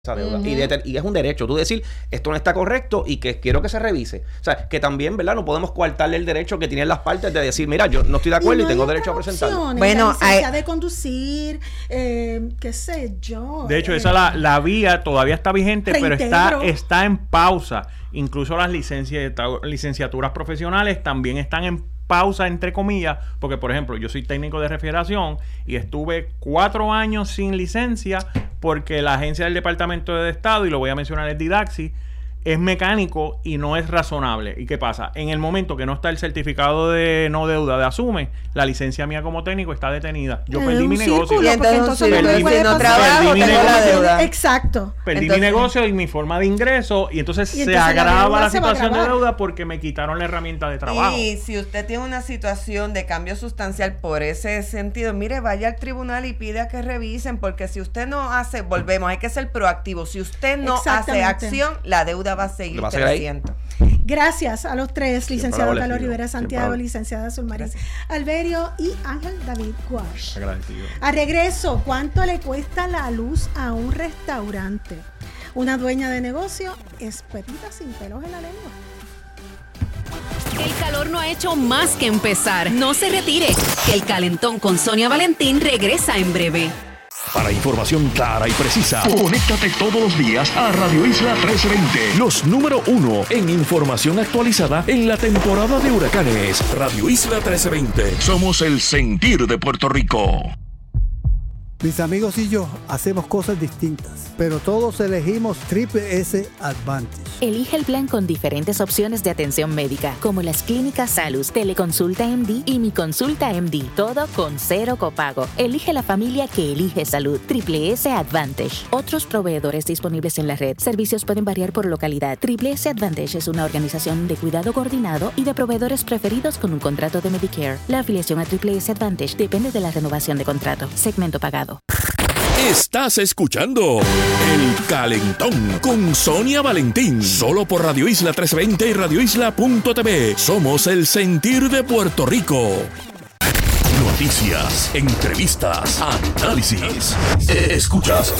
esa deuda. Y es un derecho tú decir esto no está correcto y que quiero que se revise. O sea, que también, ¿verdad? No podemos coartarle el derecho que tienen las partes de decir, mira, yo no estoy de acuerdo y tengo derecho a presentarlo. Bueno, la licencia de conducir, qué sé yo. De hecho, esa la vía todavía está vigente, pero está en pausa. Incluso las licenciaturas profesionales también están en pausa, entre comillas, porque, por ejemplo, yo soy técnico de refrigeración y estuve 4 años sin licencia porque la agencia del Departamento de Estado, y lo voy a mencionar, es Didaxi, es mecánico y no es razonable. ¿Y qué pasa? En el momento que no está el certificado de no deuda de Asume, la licencia mía como técnico está detenida. Yo perdí mi negocio. Y entonces perdí mi negocio. Exacto. Perdí mi negocio y mi forma de ingreso, y entonces se agrava la situación de deuda porque me quitaron la herramienta de trabajo. Y si usted tiene una situación de cambio sustancial por ese sentido, mire, vaya al tribunal y pida que revisen, porque si usted no hace, volvemos, hay que ser proactivo. Si usted no hace acción, la deuda va a seguir creciendo. Gracias a los tres, licenciado Carlos Rivera Santiago, licenciada Zulmarín Alberio y Ángel David Guash. Agradecido. A regreso, ¿cuánto le cuesta la luz a un restaurante? Una dueña de negocio es Pepita sin pelos en la lengua. El calor no ha hecho más que empezar. No se retire, que el calentón con Sonia Valentín regresa en breve. Para información clara y precisa, conéctate todos los días a Radio Isla 1320. Los número 1 en información actualizada en la temporada de huracanes. Radio Isla 1320. Somos el sentir de Puerto Rico. Mis amigos y yo hacemos cosas distintas, pero todos elegimos Triple S Advantage. Elige el plan con diferentes opciones de atención médica, como las clínicas Salus, Teleconsulta MD y Mi Consulta MD, todo con 0 copago. Elige la familia que elige salud. Triple S Advantage. Otros proveedores disponibles en la red. Servicios pueden variar por localidad. Triple S Advantage es una organización de cuidado coordinado y de proveedores preferidos con un contrato de Medicare. La afiliación a Triple S Advantage depende de la renovación de contrato. Segmento pagado. Estás escuchando El Calentón con Sonia Valentín, solo por Radio Isla 1320 y radioisla.tv. Somos el sentir de Puerto Rico. Noticias, entrevistas, análisis. Escuchas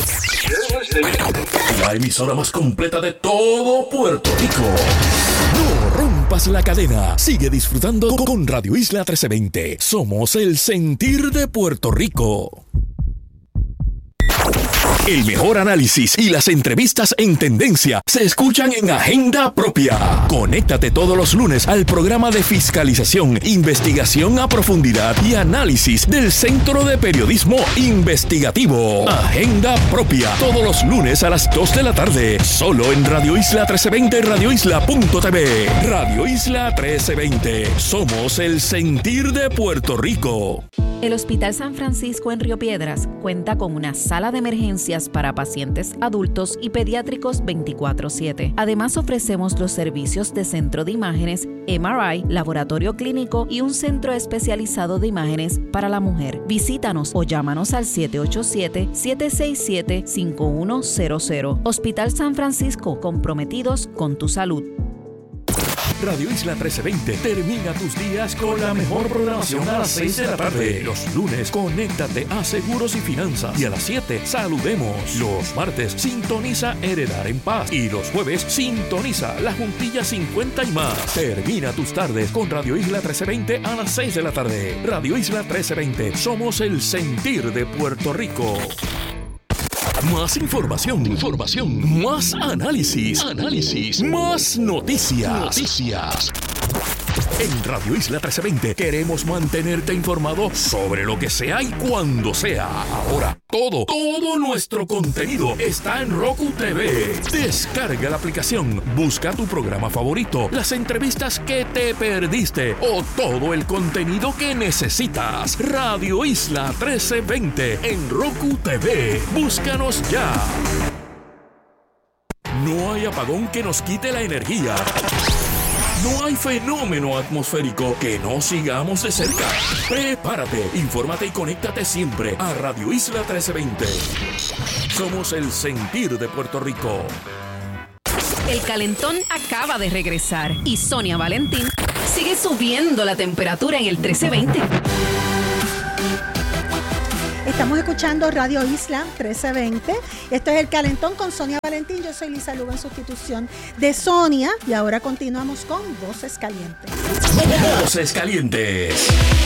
la emisora más completa de todo Puerto Rico. No rompas la cadena. Sigue disfrutando con Radio Isla 1320. Somos el sentir de Puerto Rico. El mejor análisis y las entrevistas en tendencia se escuchan en Agenda Propia. Conéctate todos los lunes al programa de fiscalización, investigación a profundidad y análisis del Centro de Periodismo Investigativo. Agenda Propia, todos los lunes a las 2 de la tarde, solo en Radio Isla 1320 y radioisla.tv. Radio Isla 1320, somos el sentir de Puerto Rico. El Hospital San Francisco en Río Piedras cuenta con una sala de emergencias para pacientes adultos y pediátricos 24/7. Además, ofrecemos los servicios de centro de imágenes, MRI, laboratorio clínico y un centro especializado de imágenes para la mujer. Visítanos o llámanos al 787-767-5100. Hospital San Francisco, comprometidos con tu salud. Radio Isla 1320 termina tus días con la mejor programación a las 6 de la tarde. Los lunes, conéctate a Seguros y Finanzas. Y a las 7, saludemos. Los martes, sintoniza Heredar en Paz. Y los jueves, sintoniza La Juntilla 50 y más. Termina tus tardes con Radio Isla 1320 a las 6 de la tarde. Radio Isla 1320, somos el sentir de Puerto Rico. Más información, más análisis, más noticias. En Radio Isla 1320 queremos mantenerte informado sobre lo que sea y cuando sea. Ahora, todo nuestro contenido está en Roku TV. Descarga la aplicación, busca tu programa favorito, las entrevistas que te perdiste o todo el contenido que necesitas. Radio Isla 1320 en Roku TV. Búscanos ya. No hay apagón que nos quite la energía. No hay fenómeno atmosférico que no sigamos de cerca. Prepárate, infórmate y conéctate siempre a Radio Isla 1320. Somos el sentir de Puerto Rico. El calentón acaba de regresar y Sonia Valentín sigue subiendo la temperatura en el 1320. Estamos escuchando Radio Isla 1320. Esto es El Calentón con Sonia Valentín. Yo soy Lisa Lugo en sustitución de Sonia. Y ahora continuamos con Voces Calientes. Voces Calientes.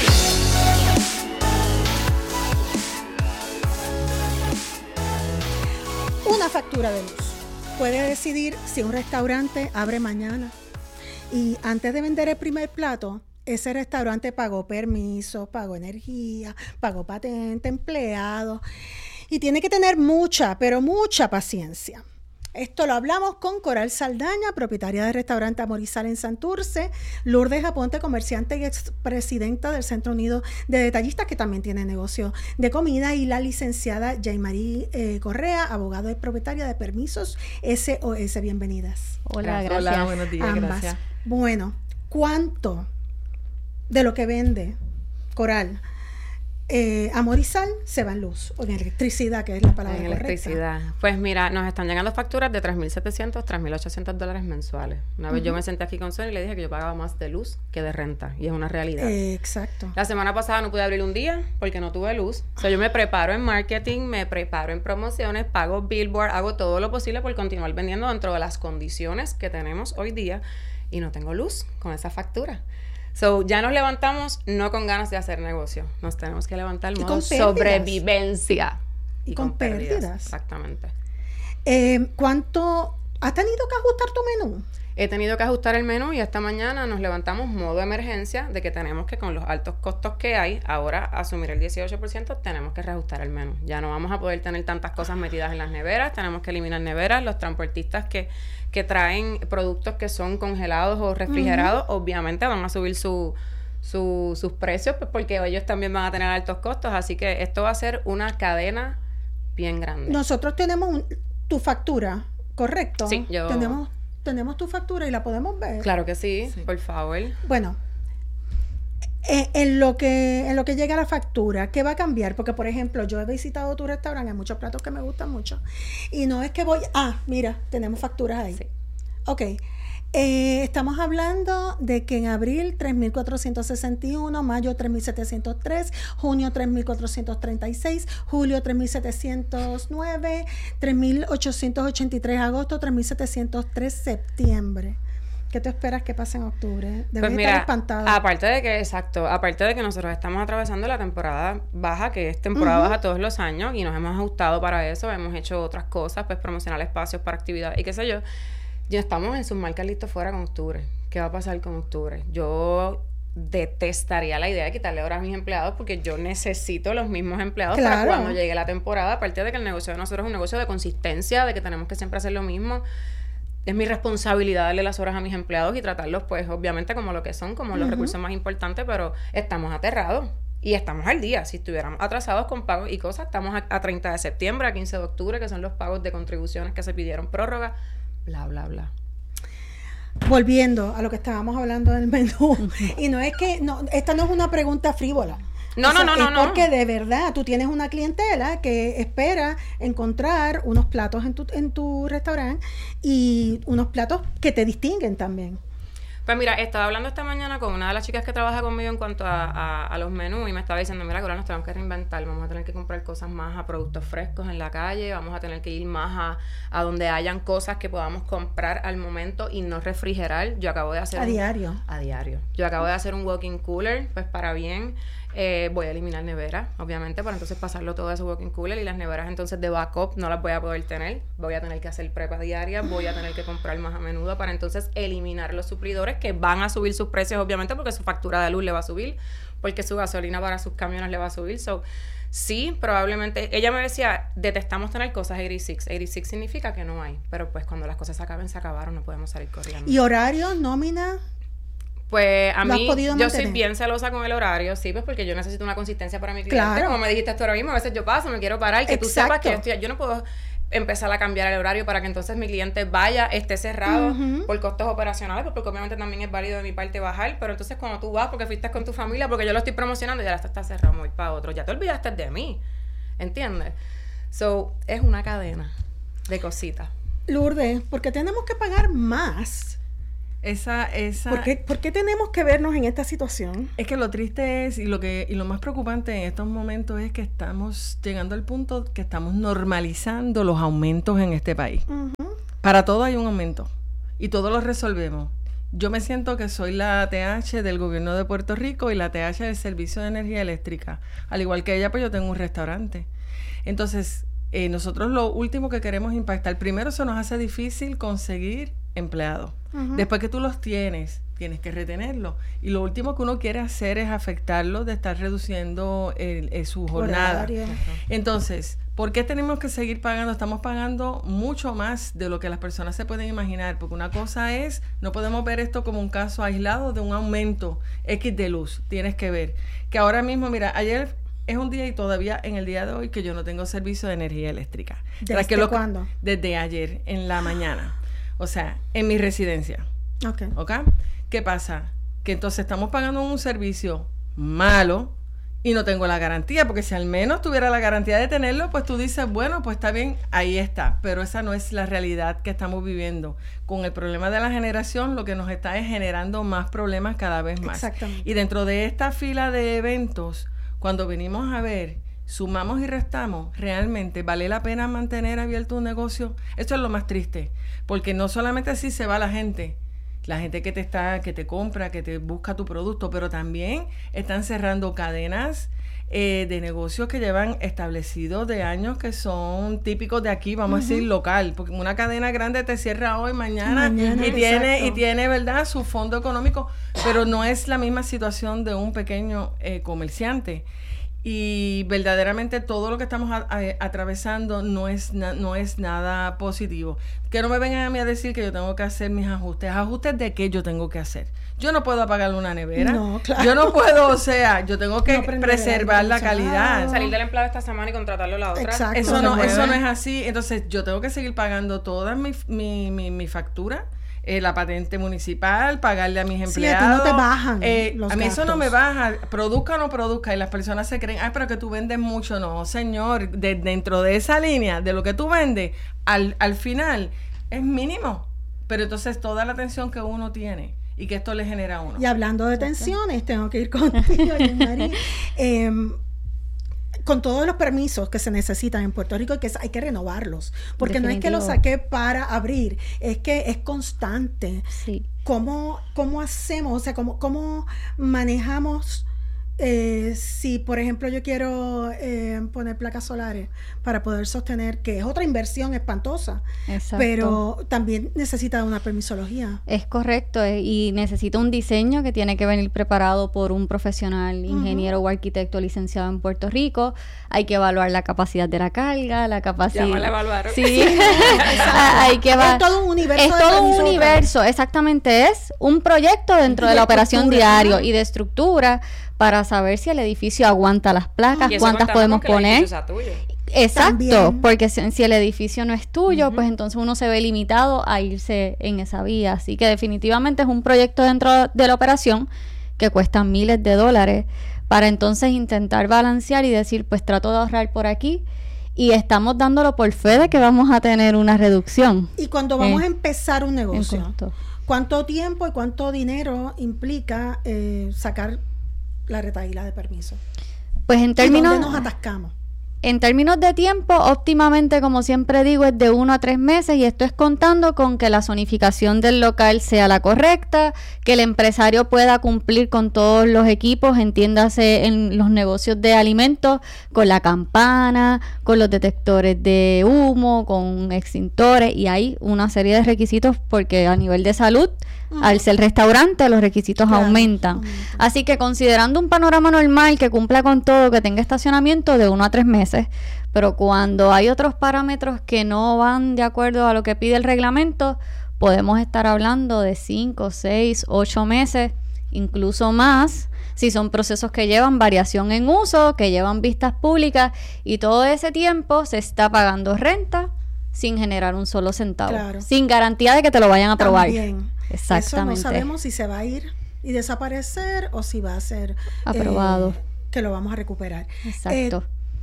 Una factura de luz. Puede decidir si un restaurante abre mañana. Y antes de vender el primer plato, ese restaurante pagó permiso, pagó energía, pagó patente, empleados. Y tiene que tener mucha, pero mucha paciencia. Esto lo hablamos con Coral Saldaña, propietaria del restaurante Amorizal en Santurce, Lourdes Aponte, comerciante y expresidenta del Centro Unido de Detallistas, que también tiene negocio de comida, y la licenciada Jaymarí Correa, abogada y propietaria de Permisos SOS. Bienvenidas. Hola, gracias. Hola, buenos días, ambas. Gracias. Bueno, ¿cuánto de lo que vende Coral Amorizal se va en luz o en electricidad, que es la palabra correcta? En electricidad. Pues mira, nos están llegando facturas de $3,700, $3,800 mensuales. Una vez yo me senté aquí con Sonia y le dije que yo pagaba más de luz que de renta, y es una realidad. Exacto. La semana pasada no pude abrir un día porque no tuve luz. O sea, yo me preparo en marketing, me preparo en promociones, pago billboard, hago todo lo posible por continuar vendiendo dentro de las condiciones que tenemos hoy día, y no tengo luz con esa factura. So, ya nos levantamos no con ganas de hacer negocio. Nos tenemos que levantar en modo sobrevivencia. Y con pérdidas. Exactamente. ¿Cuánto has tenido que ajustar tu menú? He tenido que ajustar el menú, y esta mañana nos levantamos modo emergencia de que tenemos que, con los altos costos que hay, ahora asumir el 18%, tenemos que reajustar el menú. Ya no vamos a poder tener tantas cosas metidas en las neveras, tenemos que eliminar neveras. Los transportistas que traen productos que son congelados o refrigerados, obviamente van a subir sus precios, pues, porque ellos también van a tener altos costos, así que esto va a ser una cadena bien grande. Nosotros tenemos tu factura, ¿correcto? Sí, Tenemos tu factura y la podemos ver. Claro que sí, por favor. Bueno, en lo que llega la factura, ¿qué va a cambiar? Porque, por ejemplo, yo he visitado tu restaurante, hay muchos platos que me gustan mucho, y no es que mira, tenemos facturas ahí. Sí. Ok. Estamos hablando de que en abril 3,461, mayo 3,703, junio 3,436, julio 3,709, 3,883 agosto, 3,703 septiembre. ¿Qué te esperas que pase en octubre? Debes estar espantado. Aparte de que nosotros estamos atravesando la temporada baja, que es temporada baja todos los años, y nos hemos ajustado para eso, hemos hecho otras cosas, pues promocionar espacios para actividades y qué sé yo. Ya estamos en sus marcas listos fuera con octubre. ¿Qué va a pasar con octubre? Yo detestaría la idea de quitarle horas a mis empleados, porque yo necesito los mismos empleados para cuando llegue la temporada. Aparte de que el negocio de nosotros es un negocio de consistencia, de que tenemos que siempre hacer lo mismo. Es mi responsabilidad darle las horas a mis empleados y tratarlos, pues, obviamente como lo que son, como los recursos más importantes, pero estamos aterrados. Y estamos al día. Si estuviéramos atrasados con pagos y cosas, estamos a 30 de septiembre, a 15 de octubre, que son los pagos de contribuciones que se pidieron prórroga. Bla, bla, bla. Volviendo a lo que estábamos hablando del menú, y no es que, esta no es una pregunta frívola. No. Porque de verdad tú tienes una clientela que espera encontrar unos platos en tu restaurante, y unos platos que te distinguen también. Pues mira, estaba hablando esta mañana con una de las chicas que trabaja conmigo en cuanto a los menús, y me estaba diciendo, mira, ahora nos tenemos que reinventar, vamos a tener que comprar cosas más a productos frescos en la calle, vamos a tener que ir más a donde hayan cosas que podamos comprar al momento y no refrigerar. Yo acabo de hacer a diario. Yo acabo de hacer un walk-in cooler, pues para bien. Voy a eliminar neveras, obviamente, para entonces pasarlo todo a ese walk-in cooler, y las neveras entonces de backup no las voy a poder tener. Voy a tener que hacer prepa diaria, voy a tener que comprar más a menudo para entonces eliminar los suplidores que van a subir sus precios, obviamente, porque su factura de luz le va a subir, porque su gasolina para sus camiones le va a subir. So, sí, probablemente. Ella me decía, detestamos tener cosas 86. 86 significa que no hay, pero pues cuando las cosas se acaben, se acabaron, no podemos salir corriendo. ¿Y horarios, nómina? Pues a mí, yo soy bien celosa con el horario, sí, pues porque yo necesito una consistencia para mi cliente. Claro. Como me dijiste tú ahora mismo, a veces yo paso, me quiero parar, que tú sepas que yo no puedo empezar a cambiar el horario para que entonces mi cliente vaya, esté cerrado por costos operacionales, porque obviamente también es válido de mi parte bajar, pero entonces cuando tú vas porque fuiste con tu familia, porque yo lo estoy promocionando, ya está cerrado, me voy para otro, ya te olvidaste de mí, ¿entiendes? So, es una cadena de cositas. Lourdes, porque tenemos que pagar más ¿Por qué tenemos que vernos en esta situación? Es que lo triste es, y lo más preocupante en estos momentos es que estamos llegando al punto que estamos normalizando los aumentos en este país. Uh-huh. Para todo hay un aumento y todo lo resolvemos. Yo me siento que soy la TH del gobierno de Puerto Rico y la TH del Servicio de Energía Eléctrica. Al igual que ella, pues yo tengo un restaurante. Entonces, nosotros lo último que queremos impactar, primero se nos hace difícil conseguir empleados. Uh-huh. Después que tú los tienes que retenerlos. Y lo último que uno quiere hacer es afectarlos de estar reduciendo su jornada. Uh-huh. Entonces, ¿por qué tenemos que seguir pagando? Estamos pagando mucho más de lo que las personas se pueden imaginar, porque una cosa es, no podemos ver esto como un caso aislado de un aumento X de luz. Tienes que ver que ahora mismo, mira, ayer es un día y todavía en el día de hoy que yo no tengo servicio de energía eléctrica. ¿Desde cuándo? Desde ayer, en la mañana. O sea, en mi residencia. Okay. ¿Ok? ¿Qué pasa? Que entonces estamos pagando un servicio malo y no tengo la garantía, porque si al menos tuviera la garantía de tenerlo, pues tú dices, bueno, pues está bien, ahí está. Pero esa no es la realidad que estamos viviendo. Con el problema de la generación, lo que nos está es generando más problemas cada vez más. Exactamente. Y dentro de esta fila de eventos, cuando venimos a ver, sumamos y restamos, realmente vale la pena mantener abierto un negocio. Esto es lo más triste, porque no solamente así se va la gente que te compra, que te busca tu producto, pero también están cerrando cadenas de negocios que llevan establecidos de años, que son típicos de aquí, vamos a decir local, porque una cadena grande te cierra hoy, mañana y tiene, ¿verdad?, su fondo económico, pero no es la misma situación de un pequeño comerciante. Y verdaderamente todo lo que estamos atravesando no es nada positivo. Que no me vengan a mí a decir que yo tengo que hacer mis ajustes. ¿Ajustes de qué yo tengo que hacer? Yo no puedo apagar una nevera. No, claro. Yo no puedo, o sea, yo tengo que preservar la calidad. Salir del empleado esta semana y contratarlo la otra. Exacto. Eso no es así. Entonces, yo tengo que seguir pagando toda mi factura. La patente municipal, pagarle a mis empleados. Sí, a ti no te bajan los a mí gastos. eso no me baja, produzca o no produzca, y las personas se creen, pero que tú vendes mucho. No, señor, dentro de esa línea, de lo que tú vendes, al final, es mínimo. Pero entonces toda la atención que uno tiene y que esto le genera a uno. Y hablando de tensiones, tengo que ir contigo, María. Con todos los permisos que se necesitan en Puerto Rico, que hay que renovarlos, porque no es que lo saqué para abrir, es que es constante. Sí. ¿Cómo hacemos? O sea, ¿cómo manejamos si, por ejemplo, yo quiero poner placas solares para poder sostener, que es otra inversión espantosa? Exacto. Pero también necesita una permisología. Es correcto, y necesita un diseño que tiene que venir preparado por un profesional, ingeniero o arquitecto licenciado en Puerto Rico. Hay que evaluar la capacidad de la carga, la capacidad... Ya me la evaluaron. Sí. Hay que es todo un universo. Es todo un universo, exactamente. Es un proyecto dentro de la operación diario y de estructura, para saber si el edificio aguanta las placas, cuántas podemos poner. Exacto, también. Porque si el edificio no es tuyo, pues entonces uno se ve limitado a irse en esa vía. Así que definitivamente es un proyecto dentro de la operación que cuesta miles de dólares, para entonces intentar balancear y decir, pues trato de ahorrar por aquí, y estamos dándolo por fe de que vamos a tener una reducción. Y cuando vamos a empezar un negocio, ¿cuánto tiempo y cuánto dinero implica sacar la retaíla de permiso? Pues en términos... ¿Y dónde nos atascamos? En términos de tiempo, óptimamente, como siempre digo, es de 1 a 3 meses, y esto es contando con que la zonificación del local sea la correcta, que el empresario pueda cumplir con todos los equipos, entiéndase en los negocios de alimentos, con la campana, con los detectores de humo, con extintores, y hay una serie de requisitos, porque a nivel de salud, al ser restaurante, los requisitos aumentan. Así que considerando un panorama normal que cumpla con todo, que tenga estacionamiento, de 1 a 3 meses. Pero cuando hay otros parámetros que no van de acuerdo a lo que pide el reglamento, podemos estar hablando de 5, 6, 8 meses, incluso más, si son procesos que llevan variación en uso, que llevan vistas públicas, y todo ese tiempo se está pagando renta sin generar un solo centavo, sin garantía de que te lo vayan a aprobar. También. Exactamente. Eso no sabemos si se va a ir y desaparecer o si va a ser aprobado, que lo vamos a recuperar. Exacto.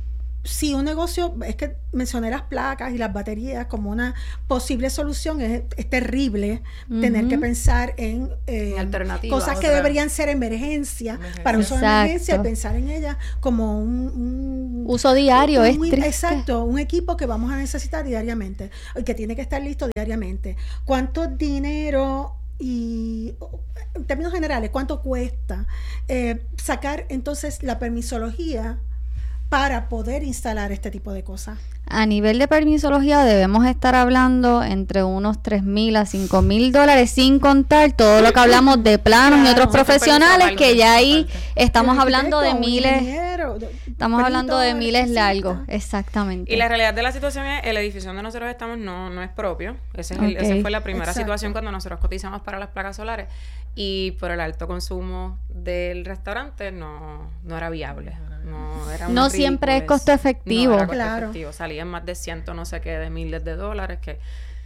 si un negocio, es que mencioné las placas y las baterías como una posible solución, es terrible tener que pensar en cosas que deberían ser emergencia para uso de emergencia, y pensar en ellas como un uso diario. Exacto, un equipo que vamos a necesitar diariamente y que tiene que estar listo diariamente. ¿Cuánto dinero y en términos generales, cuánto cuesta sacar entonces la permisología para poder instalar este tipo de cosas? A nivel de permisología debemos estar hablando entre unos $3,000 a $5,000, sin contar todo lo que hablamos de planos y otros profesionales, que ya ahí estamos hablando de miles. Estamos hablando de miles largos, exactamente. Y la realidad de la situación es, el edificio donde nosotros estamos no es propio. Esa fue la primera situación cuando nosotros cotizamos para las placas solares, y por el alto consumo del restaurante no era viable. No siempre es costo efectivo. Salían más de no sé qué, de miles de dólares, que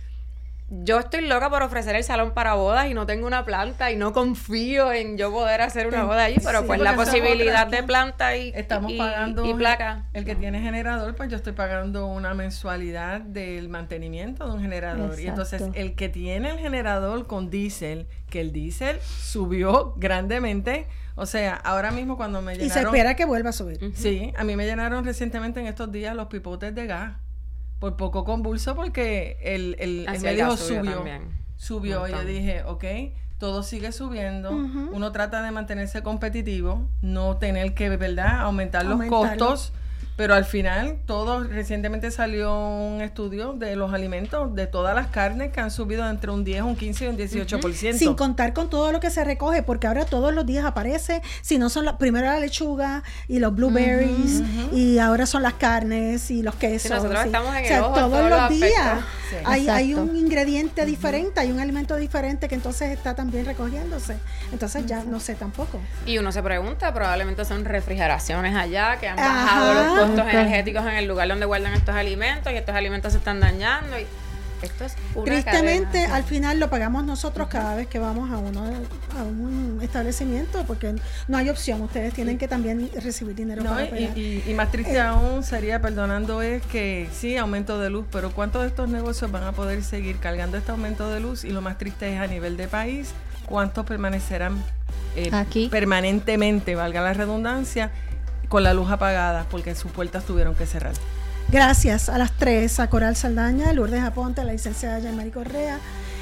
yo estoy loca por ofrecer el salón para bodas y no tengo una planta y no confío en yo poder hacer una boda allí, pero pues la posibilidad de planta estamos pagando y placa. El que tiene generador, pues yo estoy pagando una mensualidad del mantenimiento de un generador. Exacto. Y entonces el que tiene el generador con diésel, que el diésel subió grandemente. O sea, ahora mismo cuando me llenaron... Y se espera que vuelva a subir. Sí, a mí me llenaron recientemente en estos días los pipotes de gas. Por poco convulso, porque el medio subió. Y yo dije, ok, todo sigue subiendo. Uno trata de mantenerse competitivo, no tener que, ¿verdad?, aumentar los costos. Pero al final, recientemente salió un estudio de los alimentos, de todas las carnes que han subido entre un 10, un 15 y un 18%. Sin contar con todo lo que se recoge, porque ahora todos los días aparece, si no son primero la lechuga y los blueberries, y ahora son las carnes y los quesos. Sí, nosotros estamos en el ojo todos los días. Hay un ingrediente diferente, hay un alimento diferente que entonces está también recogiéndose. Entonces ya no sé tampoco. Y uno se pregunta, probablemente son refrigeraciones allá que han bajado los costos energéticos en el lugar donde guardan estos alimentos, y estos alimentos se están dañando, y esto es una tristemente cadena. Al final lo pagamos nosotros cada vez que vamos a un establecimiento, porque no hay opción, ustedes tienen que también recibir dinero para pagar. Y más triste aún sería, perdonando, es que sí, aumento de luz, pero ¿cuántos de estos negocios van a poder seguir cargando este aumento de luz? Y lo más triste es a nivel de país, ¿cuántos permanecerán aquí permanentemente, valga la redundancia, con la luz apagada porque sus puertas tuvieron que cerrar? Gracias a las 3, a Coral Saldaña, Lourdes Aponte, a la licenciada Yamari Correa.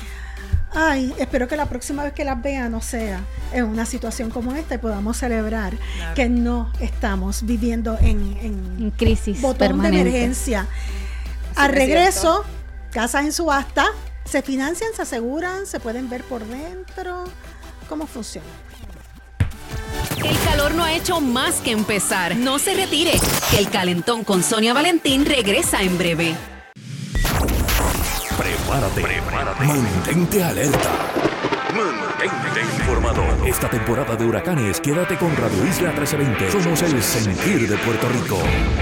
Espero que la próxima vez que las vea no sea en una situación como esta y podamos celebrar que no estamos viviendo en crisis botón permanente de emergencia. Al regreso, casas en subasta, se financian, se aseguran, se pueden ver por dentro. ¿Cómo funciona? El calor no ha hecho más que empezar. No se retire, que el calentón con Sonia Valentín regresa en breve. Prepárate. Mantente alerta. Mantente informado. Esta temporada de huracanes, quédate con Radio Isla 1320. Somos el sentir de Puerto Rico.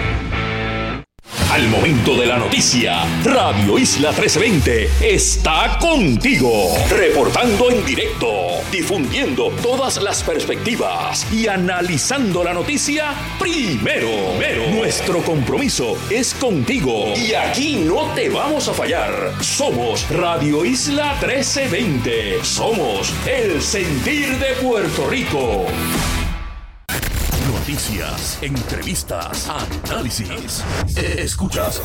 Al momento de la noticia, Radio Isla 1320 está contigo, reportando en directo, difundiendo todas las perspectivas y analizando la noticia primero. Nuestro compromiso es contigo y aquí no te vamos a fallar. Somos Radio Isla 1320. Somos el sentir de Puerto Rico. Noticias, entrevistas, análisis. Escuchas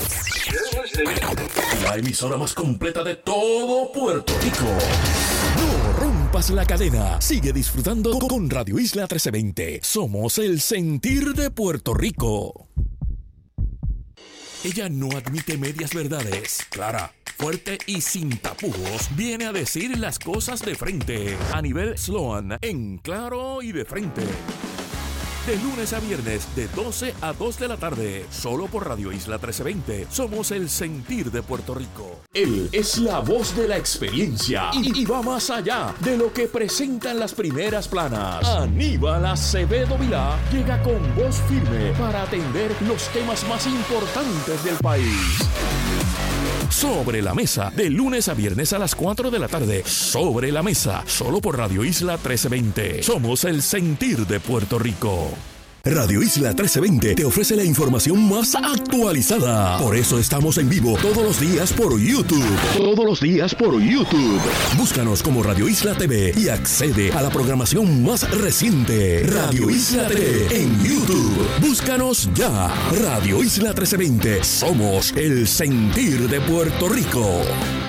la emisora más completa de todo Puerto Rico. No rompas la cadena. Sigue disfrutando con Radio Isla 1320. Somos el sentir de Puerto Rico. Ella no admite medias verdades. Clara, fuerte y sin tapujos, viene a decir las cosas de frente. A nivel Sloan, en claro y de frente. De lunes a viernes, de 12 a 2 de la tarde, solo por Radio Isla 1320. Somos el sentir de Puerto Rico. Él es la voz de la experiencia y va más allá de lo que presentan las primeras planas. Aníbal Acevedo Vilá llega con voz firme para atender los temas más importantes del país. Sobre la Mesa, de lunes a viernes a las 4 de la tarde. Sobre la Mesa, solo por Radio Isla 1320. Somos el sentir de Puerto Rico. Radio Isla 1320 te ofrece la información más actualizada. Por eso estamos en vivo todos los días por YouTube. Búscanos como Radio Isla TV y accede a la programación más reciente. Radio Isla TV en YouTube. Búscanos ya. Radio Isla 1320. Somos el sentir de Puerto Rico.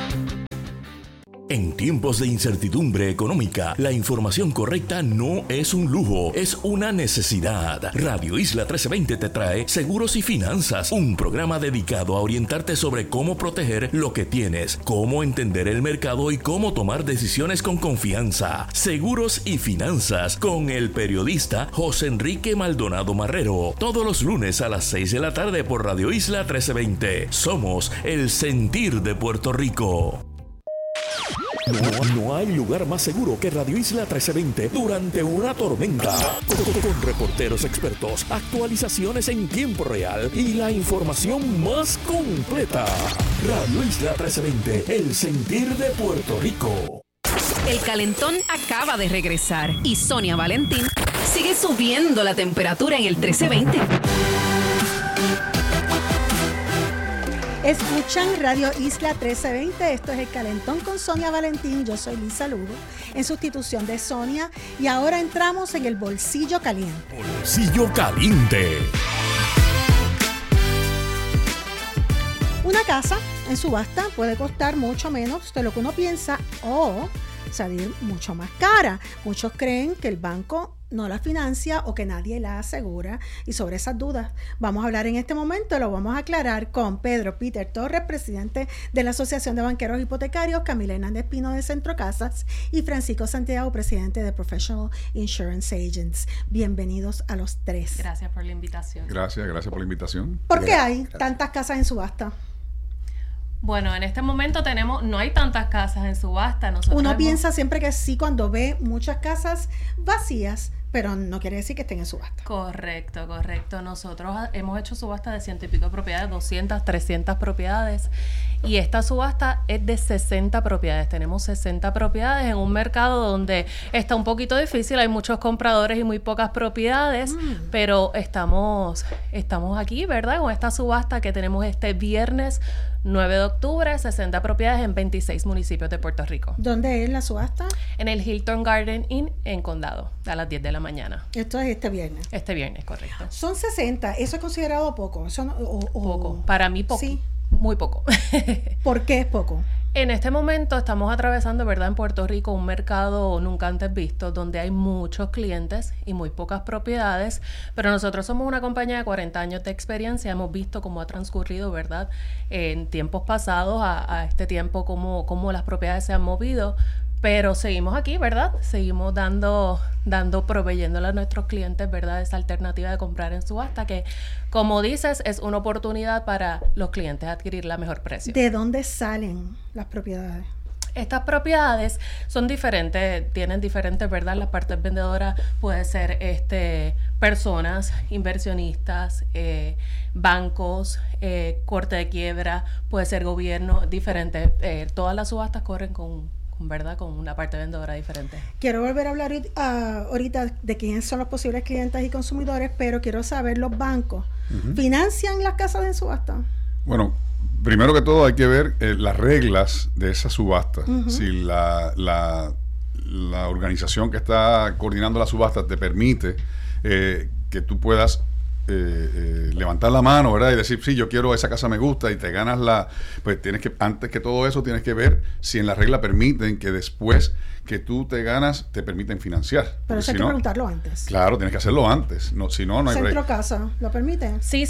En tiempos de incertidumbre económica, la información correcta no es un lujo, es una necesidad. Radio Isla 1320 te trae Seguros y Finanzas, un programa dedicado a orientarte sobre cómo proteger lo que tienes, cómo entender el mercado y cómo tomar decisiones con confianza. Seguros y Finanzas con el periodista José Enrique Maldonado Marrero. Todos los lunes a las 6 de la tarde por Radio Isla 1320. Somos el sentir de Puerto Rico. No hay lugar más seguro que Radio Isla 1320 durante una tormenta. Con reporteros expertos, actualizaciones en tiempo real y la información más completa. Radio Isla 1320, el sentir de Puerto Rico. El calentón acaba de regresar y Sonia Valentín sigue subiendo la temperatura en el 1320. Escuchan Radio Isla 1320, esto es El Calentón con Sonia Valentín, yo soy Lisa Lugo, en sustitución de Sonia, y ahora entramos en el bolsillo caliente. Bolsillo caliente. Una casa en subasta puede costar mucho menos de lo que uno piensa o salir mucho más cara. Muchos creen que el banco no la financia o que nadie la asegura, y sobre esas dudas vamos a hablar en este momento. Lo vamos a aclarar con Pedro Peter Torres, presidente de la Asociación de Banqueros Hipotecarios, Camila Hernández Pino de Centro Casas y Francisco Santiago, presidente de Professional Insurance Agents. Bienvenidos a los tres. Gracias por la invitación. Gracias por la invitación. ¿Por qué hay tantas casas en subasta? Bueno, en este momento no hay tantas casas en subasta. Uno piensa siempre que sí cuando ve muchas casas vacías, pero no quiere decir que estén en subasta. Correcto. Nosotros hemos hecho subasta de 100 y pico propiedades, 200, 300 propiedades. Y esta subasta es de 60 propiedades. Tenemos 60 propiedades en un mercado donde está un poquito difícil. Hay muchos compradores y muy pocas propiedades. Pero estamos aquí, ¿verdad? Con esta subasta que tenemos este viernes 9 de octubre, 60 propiedades en 26 municipios de Puerto Rico. ¿Dónde es la subasta? En el Hilton Garden Inn en Condado, a las 10 de la mañana. Esto es este viernes. Este viernes, correcto. Son 60, ¿eso es considerado poco? Poco, para mí poco. Sí. Muy poco. ¿Por qué es poco? En este momento estamos atravesando, ¿verdad?, en Puerto Rico un mercado nunca antes visto, donde hay muchos clientes y muy pocas propiedades, pero nosotros somos una compañía de 40 años de experiencia, hemos visto cómo ha transcurrido, ¿verdad?, en tiempos pasados a este tiempo, cómo las propiedades se han movido, pero seguimos aquí, ¿verdad? Seguimos proveyéndole a nuestros clientes, ¿verdad?, esa alternativa de comprar en subasta, que, como dices, es una oportunidad para los clientes adquirir la mejor precio. ¿De dónde salen las propiedades? Estas propiedades son diferentes, tienen diferentes, ¿verdad? Las partes vendedoras puede ser personas, inversionistas, bancos, corte de quiebra, puede ser gobierno, diferentes. Todas las subastas corren con una parte vendedora diferente. Quiero volver a hablar ahorita de quiénes son los posibles clientes y consumidores, pero quiero saber, ¿los bancos financian las casas de subasta? Bueno, primero que todo hay que ver las reglas de esa subasta. Si la organización que está coordinando la subasta te permite que tú puedas levantar la mano, ¿verdad? Y decir, sí, yo quiero esa casa, me gusta, y te ganas pues tienes que, antes que todo eso, tienes que ver si en la regla permiten que después que tú te ganas, te permiten financiar. Pero eso hay que preguntarlo antes. Claro, tienes que hacerlo antes. Si no hay Centro Casa, ¿lo permite? Sí,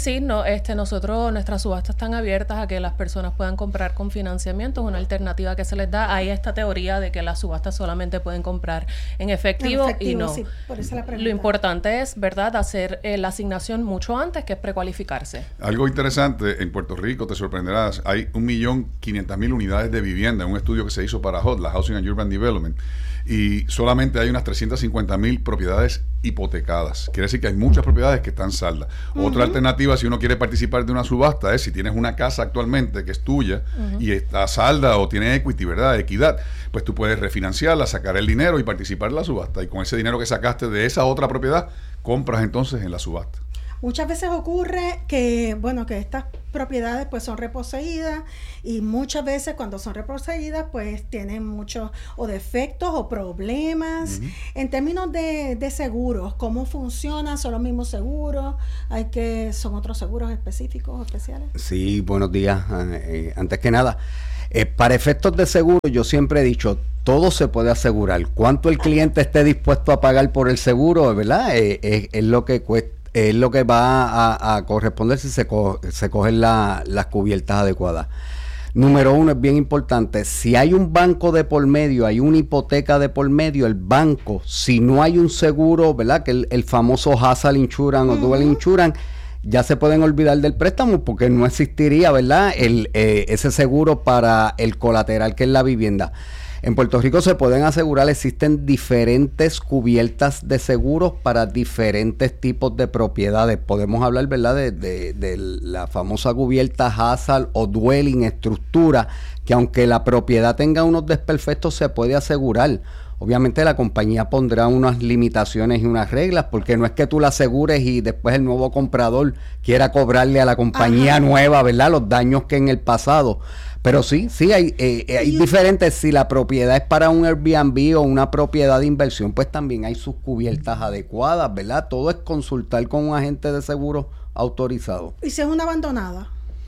nuestras subastas están abiertas a que las personas puedan comprar con financiamiento. Es una alternativa que se les da. Hay esta teoría de que las subastas solamente pueden comprar en efectivo y no. Sí, por eso la pregunta. Lo importante es, ¿verdad?, hacer la asignación mucho antes, que es precualificarse. Algo interesante, en Puerto Rico, te sorprenderás, hay 1.500.000 unidades de vivienda en un estudio que se hizo para HUD, la Housing and Urban Development, y solamente hay unas 350.000 propiedades hipotecadas. Quiere decir que hay muchas propiedades que están saldas. Otra alternativa, si uno quiere participar de una subasta, es si tienes una casa actualmente que es tuya y está salda o tiene equity, ¿verdad?, equidad, pues tú puedes refinanciarla, sacar el dinero y participar en la subasta, y con ese dinero que sacaste de esa otra propiedad, compras entonces en la subasta. Muchas veces ocurre que, bueno, que estas propiedades pues son reposeídas y muchas veces cuando son reposeídas pues tienen muchos o defectos o problemas. En términos de seguros, ¿cómo funcionan? ¿Son los mismos seguros? ¿Son otros seguros específicos o especiales? Sí, buenos días. Antes que nada, para efectos de seguro yo siempre he dicho, todo se puede asegurar. Cuánto el cliente esté dispuesto a pagar por el seguro, ¿verdad? Es lo que cuesta. Es lo que va a corresponder si se cogen las cubiertas adecuadas. Número 1, es bien importante, si hay un banco de por medio, hay una hipoteca de por medio, el banco, si no hay un seguro, ¿verdad? Que el famoso Hazard Insurance o Dual Insurance, ya se pueden olvidar del préstamo porque no existiría, ¿verdad? Ese seguro para el colateral que es la vivienda. En Puerto Rico se pueden asegurar, existen diferentes cubiertas de seguros para diferentes tipos de propiedades. Podemos hablar, ¿verdad?, de la famosa cubierta Hazard o Dwelling, estructura, que aunque la propiedad tenga unos desperfectos se puede asegurar. Obviamente la compañía pondrá unas limitaciones y unas reglas, porque no es que tú la asegures y después el nuevo comprador quiera cobrarle a la compañía nueva, ¿verdad?, los daños que en el pasado. Pero sí, hay diferentes. Si la propiedad es para un Airbnb o una propiedad de inversión, pues también hay sus cubiertas adecuadas, ¿verdad? Todo es consultar con un agente de seguro autorizado. ¿Y si es una abandonada?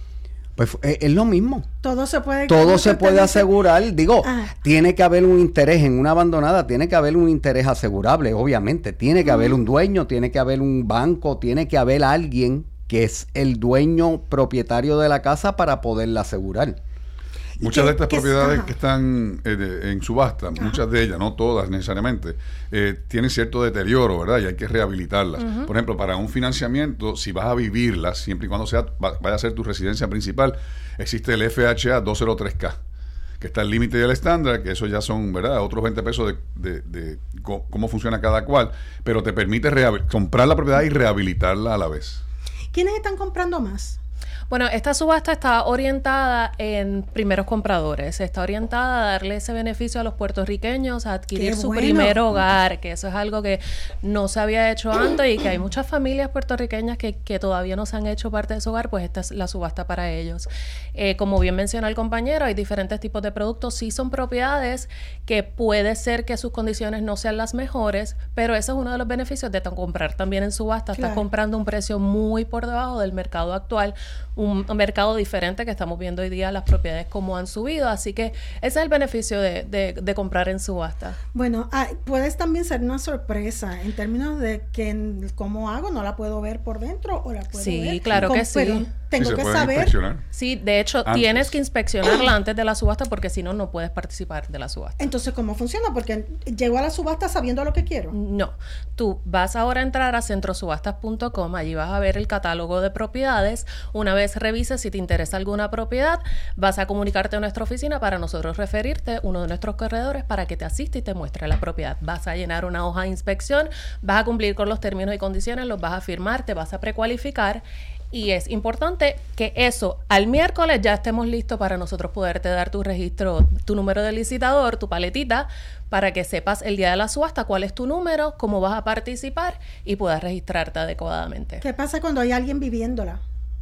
Pues es lo mismo. Todo se puede asegurar. Digo, tiene que haber un interés en una abandonada, tiene que haber un interés asegurable, obviamente. Tiene que haber un dueño, tiene que haber un banco, tiene que haber alguien que es el dueño propietario de la casa para poderla asegurar. Muchas de estas propiedades que están en subasta, muchas de ellas, no todas necesariamente, tienen cierto deterioro, ¿verdad? Y hay que rehabilitarlas. Por ejemplo, para un financiamiento, si vas a vivirlas, siempre y cuando vaya a ser tu residencia principal, existe el FHA 203K, que está el límite del estándar, que eso ya son, ¿verdad?, otros 20 pesos de cómo funciona cada cual, pero te permite comprar la propiedad y rehabilitarla a la vez. ¿Quiénes están comprando más? Bueno, esta subasta está orientada en primeros compradores, está orientada a darle ese beneficio a los puertorriqueños a adquirir su primer hogar, que eso es algo que no se había hecho antes y que hay muchas familias puertorriqueñas que todavía no se han hecho parte de su hogar, pues esta es la subasta para ellos. Como bien menciona el compañero, hay diferentes tipos de productos, sí son propiedades que puede ser que sus condiciones no sean las mejores, pero ese es uno de los beneficios de comprar también en subasta, estás comprando un precio muy por debajo del mercado actual, un mercado diferente que estamos viendo hoy día, las propiedades como han subido, así que ese es el beneficio de comprar en subasta. Bueno, puedes también ser una sorpresa en términos de que cómo hago, no la puedo ver por dentro o la puedo ver. Sí, claro que sí. Tengo que saber. Sí, de hecho, tienes que inspeccionarla antes de la subasta porque si no, no puedes participar de la subasta. Entonces, ¿cómo funciona? Porque llego a la subasta sabiendo lo que quiero. No, tú vas ahora a entrar a centrosubastas.com, allí vas a ver el catálogo de propiedades. Una vez revises si te interesa alguna propiedad, vas a comunicarte a nuestra oficina para nosotros referirte a uno de nuestros corredores para que te asista y te muestre la propiedad. Vas a llenar una hoja de inspección, vas a cumplir con los términos y condiciones, los vas a firmar, te vas a precualificar. Y es importante que eso, al miércoles ya estemos listos para nosotros poderte dar tu registro, tu número de licitador, tu paletita, para que sepas el día de la subasta cuál es tu número, cómo vas a participar y puedas registrarte adecuadamente. ¿Qué pasa cuando hay alguien viviéndola?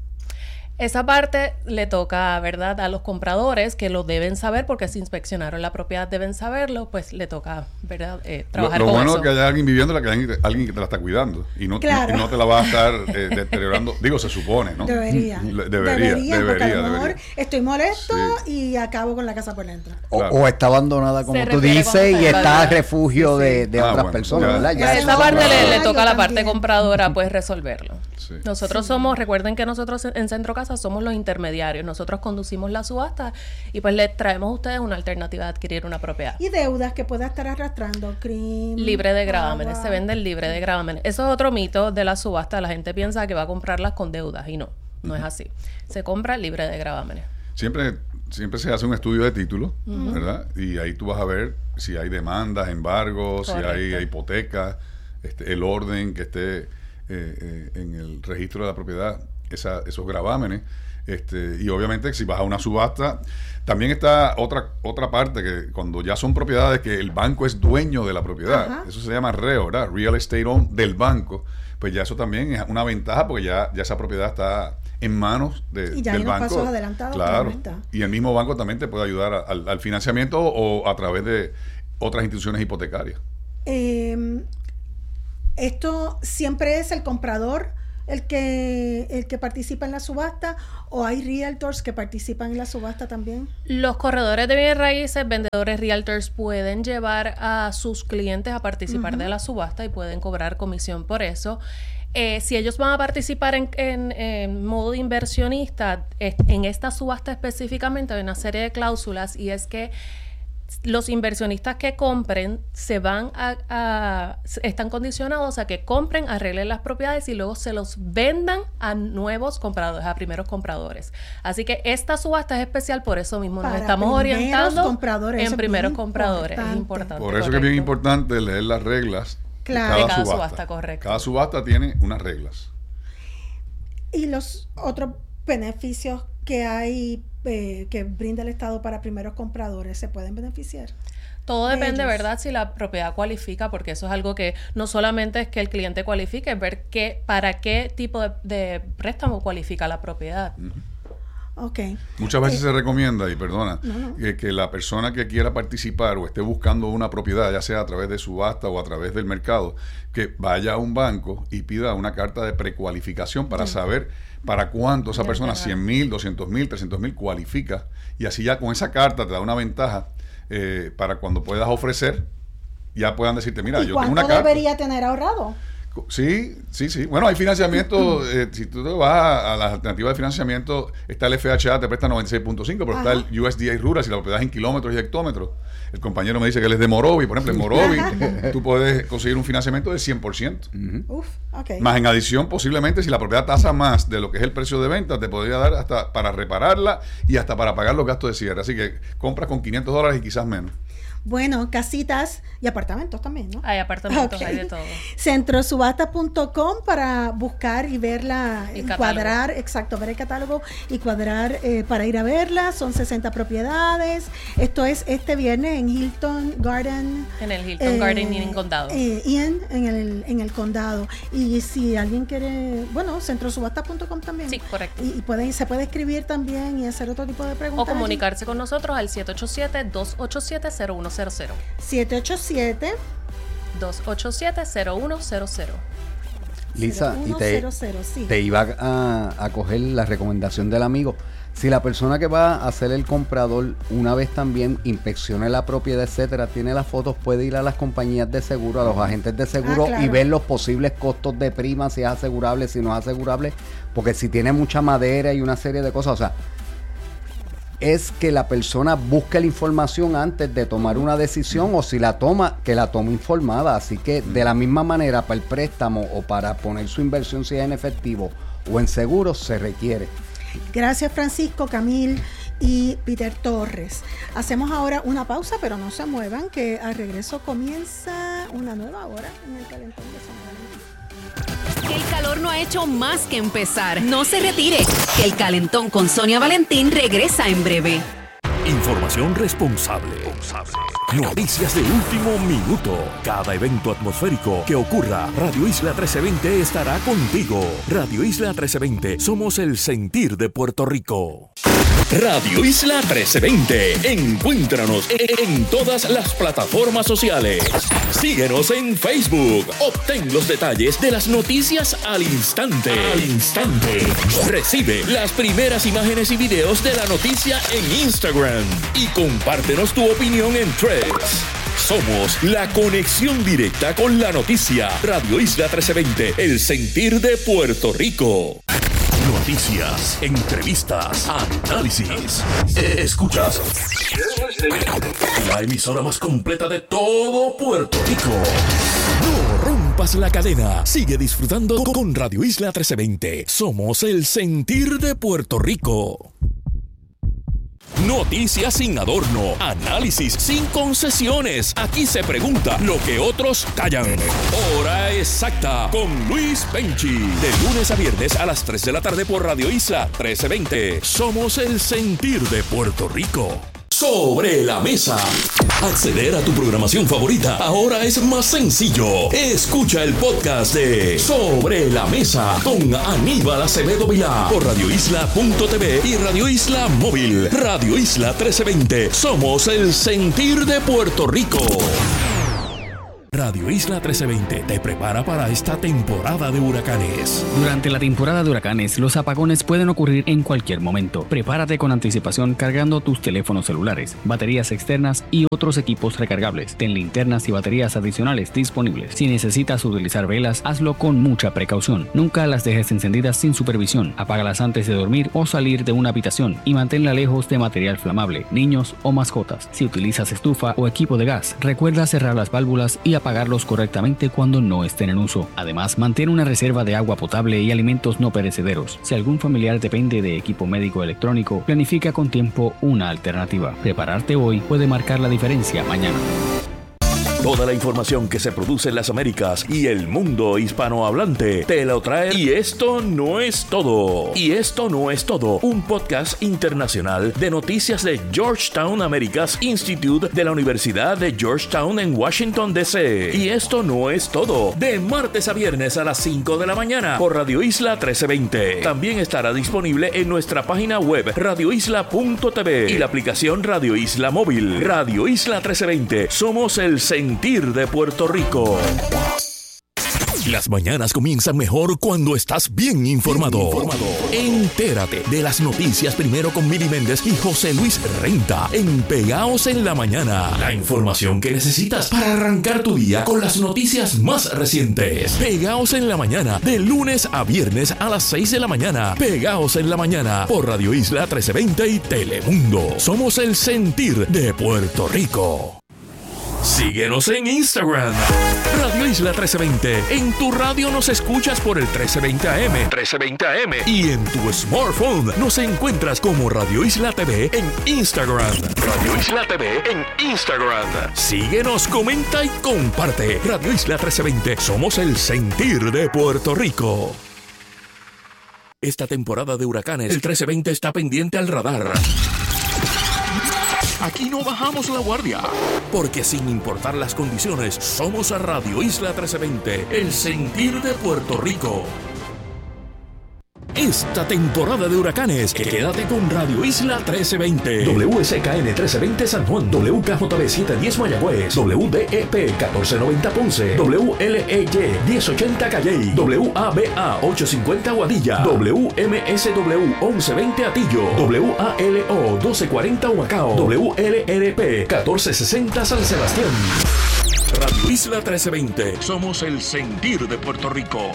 Esa parte le toca, ¿verdad?, a los compradores que lo deben saber porque si inspeccionaron la propiedad deben saberlo, pues le toca, ¿verdad?, trabajar con eso. Lo bueno es que haya alguien viviéndola, que haya alguien que te la está cuidando y no te la va a estar deteriorando. Digo, se supone, ¿no? Debería, porque a lo mejor estoy molesto y acabo con la casa por dentro. O está abandonada, como tú dices, y está a refugio de otras personas, ¿verdad? Ya esa parte le toca a la parte compradora, pues, resolverlo. Sí. Nosotros somos, recuerden que nosotros en Centro Casa somos los intermediarios, nosotros conducimos la subasta y pues les traemos a ustedes una alternativa de adquirir una propiedad. Y deudas que pueda estar arrastrando, crimen. Libre de gravámenes, se vende el libre de gravámenes. Eso es otro mito de la subasta, la gente piensa que va a comprarlas con deudas y no es así. Se compra libre de gravámenes. Siempre se hace un estudio de título, ¿verdad? Y ahí tú vas a ver si hay demandas, embargos, si hay hipotecas, el orden que esté en el registro de la propiedad, esos gravámenes. Y obviamente si vas a una subasta, también está otra parte que cuando ya son propiedades que el banco es dueño de la propiedad, Ajá. Eso se llama REO, ¿verdad? Real Estate Owned del banco, pues ya eso también es una ventaja porque ya esa propiedad está en manos y ya del hay banco. Pasos adelantados. Claro. Y el mismo banco también te puede ayudar al financiamiento o a través de otras instituciones hipotecarias. ¿Esto siempre es el comprador el que participa en la subasta o hay realtors que participan en la subasta también? Los corredores de bienes raíces, vendedores realtors pueden llevar a sus clientes a participar de la subasta y pueden cobrar comisión por eso. Si ellos van a participar en modo inversionista, en esta subasta específicamente hay una serie de cláusulas y es que los inversionistas que compren están condicionados a que compren, arreglen las propiedades y luego se los vendan a nuevos compradores, a primeros compradores. Así que esta subasta es especial por eso mismo. Nos estamos orientando en primeros compradores. Es importante. Por eso que es bien importante leer las reglas de cada subasta. Correcto. Cada subasta tiene unas reglas. Y los otros beneficios que hay que brinda el Estado para primeros compradores, ¿se pueden beneficiar? Todo depende, ¿verdad? Si la propiedad cualifica, porque eso es algo que no solamente es que el cliente cualifique, es ver para qué tipo de préstamo cualifica la propiedad. Okay. Muchas veces se recomienda, y perdona, que la persona que quiera participar o esté buscando una propiedad, ya sea a través de subasta o a través del mercado, que vaya a un banco y pida una carta de precualificación para saber para cuánto esa persona, 100,000, 200,000, 300,000 cualifica, y así ya con esa carta te da una ventaja para cuando puedas ofrecer, ya puedan decirte, mira, yo tengo una carta. ¿Cuánto debería tener ahorrado? Sí. Bueno, hay financiamiento, si tú te vas a las alternativas de financiamiento, está el FHA, te presta 96.5, pero está el USDA Rural, si la propiedad es en kilómetros y hectómetros. El compañero me dice que él es de Morovi, por ejemplo, en Morovi tú puedes conseguir un financiamiento del 100%. Más en adición, posiblemente, si la propiedad tasa más de lo que es el precio de venta, te podría dar hasta para repararla y hasta para pagar los gastos de cierre. Así que compras con $500 y quizás menos. Bueno, casitas y apartamentos también, ¿no? Hay apartamentos, hay de todo. Centrosubasta.com para buscar y verla, cuadrar, ver el catálogo y cuadrar para ir a verla. Son 60 propiedades. Esto es este viernes en Hilton Garden. En el Hilton Garden Inn en Condado. En el Condado. Y si alguien quiere, centrosubasta.com también. Sí, correcto. Y se puede escribir también y hacer otro tipo de preguntas. O comunicarse con nosotros al 787-287-0100. 787-287-0100. Lisa, y te iba a coger la recomendación del amigo. Si la persona que va a ser el comprador una vez también inspeccione la propiedad, etcétera, tiene las fotos, puede ir a las compañías de seguro, a los agentes de seguro y ver los posibles costos de prima, si es asegurable, si no es asegurable, porque si tiene mucha madera y una serie de cosas, o sea, es que la persona busque la información antes de tomar una decisión, o si la toma, que la tome informada. Así que de la misma manera, para el préstamo o para poner su inversión, si es en efectivo o en seguros, se requiere. Gracias, Francisco, Camil y Peter Torres. Hacemos ahora una pausa, pero no se muevan, que al regreso comienza una nueva hora en el Calentón de Sonia Valentín. El calor no ha hecho más que empezar. No se retire, que el Calentón con Sonia Valentín regresa en breve. Información responsable. Noticias de último minuto. Cada evento atmosférico que ocurra, Radio Isla 1320 estará contigo. Radio Isla 1320, somos el sentir de Puerto Rico. Radio Isla 1320. Encuéntranos en todas las plataformas sociales. Síguenos en Facebook. Obtén los detalles de las noticias al instante. Recibe las primeras imágenes y videos de la noticia en Instagram. Y compártenos tu opinión en Threads. Somos la conexión directa con la noticia. Radio Isla 1320, el sentir de Puerto Rico. Noticias, entrevistas, análisis. Escuchas la emisora más completa de todo Puerto Rico. No rompas la cadena. Sigue disfrutando con Radio Isla 1320. Somos el sentir de Puerto Rico. Noticias sin adorno, análisis sin concesiones. Aquí se pregunta lo que otros callan. Hora exacta con Luis Penchi. De lunes a viernes a las 3 de la tarde por Radio Isla 1320. Somos el sentir de Puerto Rico. Sobre la mesa. Acceder a tu programación favorita ahora es más sencillo. Escucha el podcast de Sobre la Mesa con Aníbal Acevedo Vilá por radioisla.tv y Radio Isla Móvil. Radio Isla 1320. Somos el sentir de Puerto Rico. Radio Isla 1320 te prepara para esta temporada de huracanes. Durante la temporada de huracanes, los apagones pueden ocurrir en cualquier momento. Prepárate con anticipación cargando tus teléfonos celulares, baterías externas y otros equipos recargables. Ten linternas y baterías adicionales disponibles. Si necesitas utilizar velas, hazlo con mucha precaución. Nunca las dejes encendidas sin supervisión. Apágalas antes de dormir o salir de una habitación y manténla lejos de material flamable, niños o mascotas. Si utilizas estufa o equipo de gas, recuerda cerrar las válvulas y apagarlos correctamente cuando no estén en uso. Además, mantén una reserva de agua potable y alimentos no perecederos. Si algún familiar depende de equipo médico electrónico, planifica con tiempo una alternativa. Prepararte hoy puede marcar la diferencia mañana. Toda la información que se produce en las Américas y el mundo hispanohablante te lo trae Y Esto No Es Todo. Y Esto No Es Todo, un podcast internacional de noticias de Georgetown Americas Institute de la Universidad de Georgetown en Washington, D.C. Y Esto No Es Todo, de martes a viernes a las 5 de la mañana por Radio Isla 1320. También estará disponible en nuestra página web radioisla.tv y la aplicación Radio Isla Móvil. Radio Isla 1320, somos el sentir de Puerto Rico. Las mañanas comienzan mejor cuando estás bien informado. Entérate de las noticias primero con Mili Méndez y José Luis Renta en Pegaos en la Mañana. La información que necesitas para arrancar tu día con las noticias más recientes. Pegaos en la Mañana, de lunes a viernes a las 6 de la mañana. Pegaos en la Mañana por Radio Isla 1320 y Telemundo. Somos el sentir de Puerto Rico. Síguenos en Instagram, Radio Isla 1320. En tu radio nos escuchas por el 1320 AM. Y en tu smartphone nos encuentras como Radio Isla TV en Instagram. Radio Isla TV en Instagram. Síguenos, comenta y comparte. Radio Isla 1320. Somos el sentir de Puerto Rico. Esta temporada de huracanes, el 1320 está pendiente al radar. Aquí no bajamos la guardia, porque sin importar las condiciones, somos a Radio Isla 1320, el sentir de Puerto Rico. Esta temporada de huracanes, quédate con Radio Isla 1320. WSKN 1320 San Juan, WKJB 710 Mayagüez, WDEP 1490 Ponce, WLEY 1080 Calley, WABA 850 Guadilla, WMSW 1120 Atillo, WALO 1240 Humacao, WLRP 1460 San Sebastián. Radio Isla 1320, somos el sentir de Puerto Rico.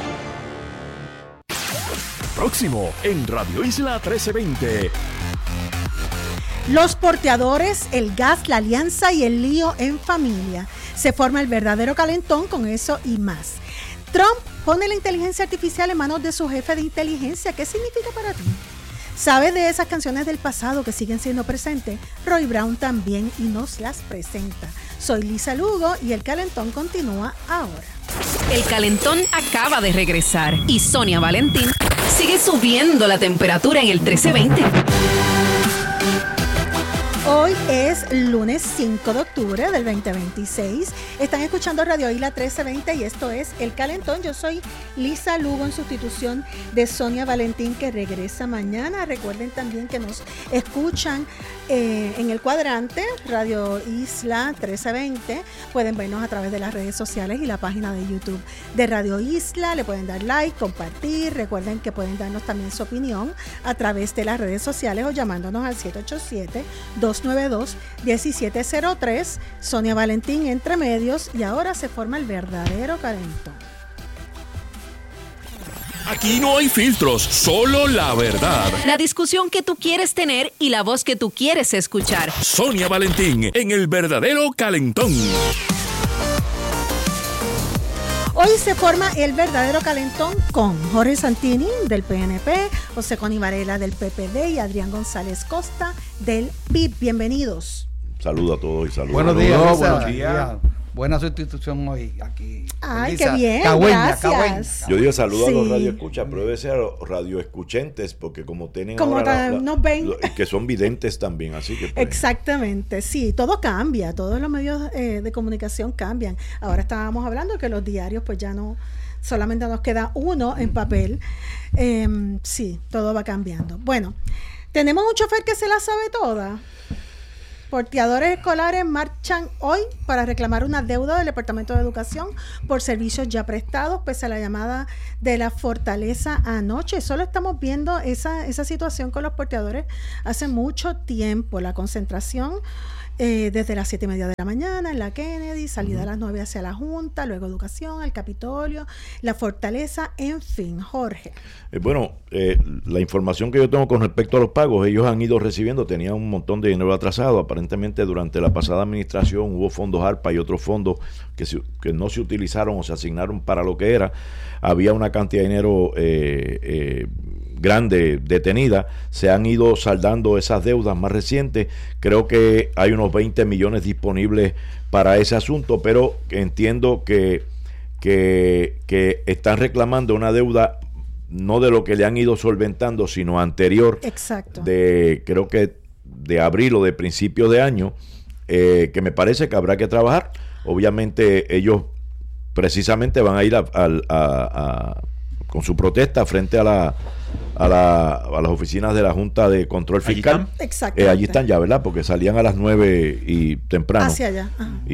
Próximo en Radio Isla 1320. Los porteadores, el gas, la alianza y el lío en familia. Se forma el verdadero calentón con eso y más. Trump pone la inteligencia artificial en manos de su jefe de inteligencia. ¿Qué significa para ti? ¿Sabes de esas canciones del pasado que siguen siendo presentes? Roy Brown también y nos las presenta. Soy Lisa Lugo y el calentón continúa ahora. El calentón acaba de regresar y Sonia Valentín sigue subiendo la temperatura en el 1320. Hoy es lunes 5 de octubre del 2026. Están escuchando Radio Isla 1320 y esto es El Calentón. Yo soy Lisa Lugo en sustitución de Sonia Valentín, que regresa mañana. Recuerden también que nos escuchan en el cuadrante Radio Isla 1320. Pueden vernos a través de las redes sociales y la página de YouTube de Radio Isla. Le pueden dar like, compartir. Recuerden que pueden darnos también su opinión a través de las redes sociales o llamándonos al 787-292-1703. Sonia Valentín entre medios y ahora se forma el verdadero calentón. Aquí no hay filtros, solo la verdad. La discusión que tú quieres tener y la voz que tú quieres escuchar. Sonia Valentín en el verdadero calentón. Hoy se forma el verdadero calentón con Jorge Santini del PNP, José Coni Varela del PPD y Adrián González Costa del PIB. Bienvenidos. Saludos a todos y saludos. Buenos días. Buenos días. Buena sustitución hoy aquí. Ay, qué bien, gracias. Yo digo saludos a los radioescuchas, pero debe ser a los radioescuchantes, porque como tienen como ahora nos ven. que son videntes también, así que... Pues. Exactamente, sí, todo cambia, todos los medios de comunicación cambian. Ahora estábamos hablando que los diarios pues ya no, solamente nos queda uno en papel. Sí, todo va cambiando. Bueno, tenemos un chofer que se la sabe toda. Porteadores escolares marchan hoy para reclamar una deuda del Departamento de Educación por servicios ya prestados, pese a la llamada de la Fortaleza anoche. Solo estamos viendo esa situación con los porteadores hace mucho tiempo. La concentración desde las 7:30 de la mañana en la Kennedy, salida a las 9 hacia la Junta, luego Educación, el Capitolio, la Fortaleza, en fin. Jorge. La información que yo tengo con respecto a los pagos, ellos han ido recibiendo, tenían un montón de dinero atrasado. Aparentemente durante la pasada administración hubo fondos ARPA y otros fondos que no se utilizaron o se asignaron para lo que era. Había una cantidad de dinero grande detenida. Se han ido saldando esas deudas más recientes. Creo que hay unos 20 millones disponibles para ese asunto, pero entiendo que están reclamando una deuda no de lo que le han ido solventando, sino anterior. Exacto. Creo que de abril o de principios de año, que me parece que habrá que trabajar. Obviamente ellos precisamente van a ir con su protesta frente a las oficinas de la Junta de Control Fiscal. Allí están ya, ¿verdad? Porque salían a las 9 y temprano. Hacia allá.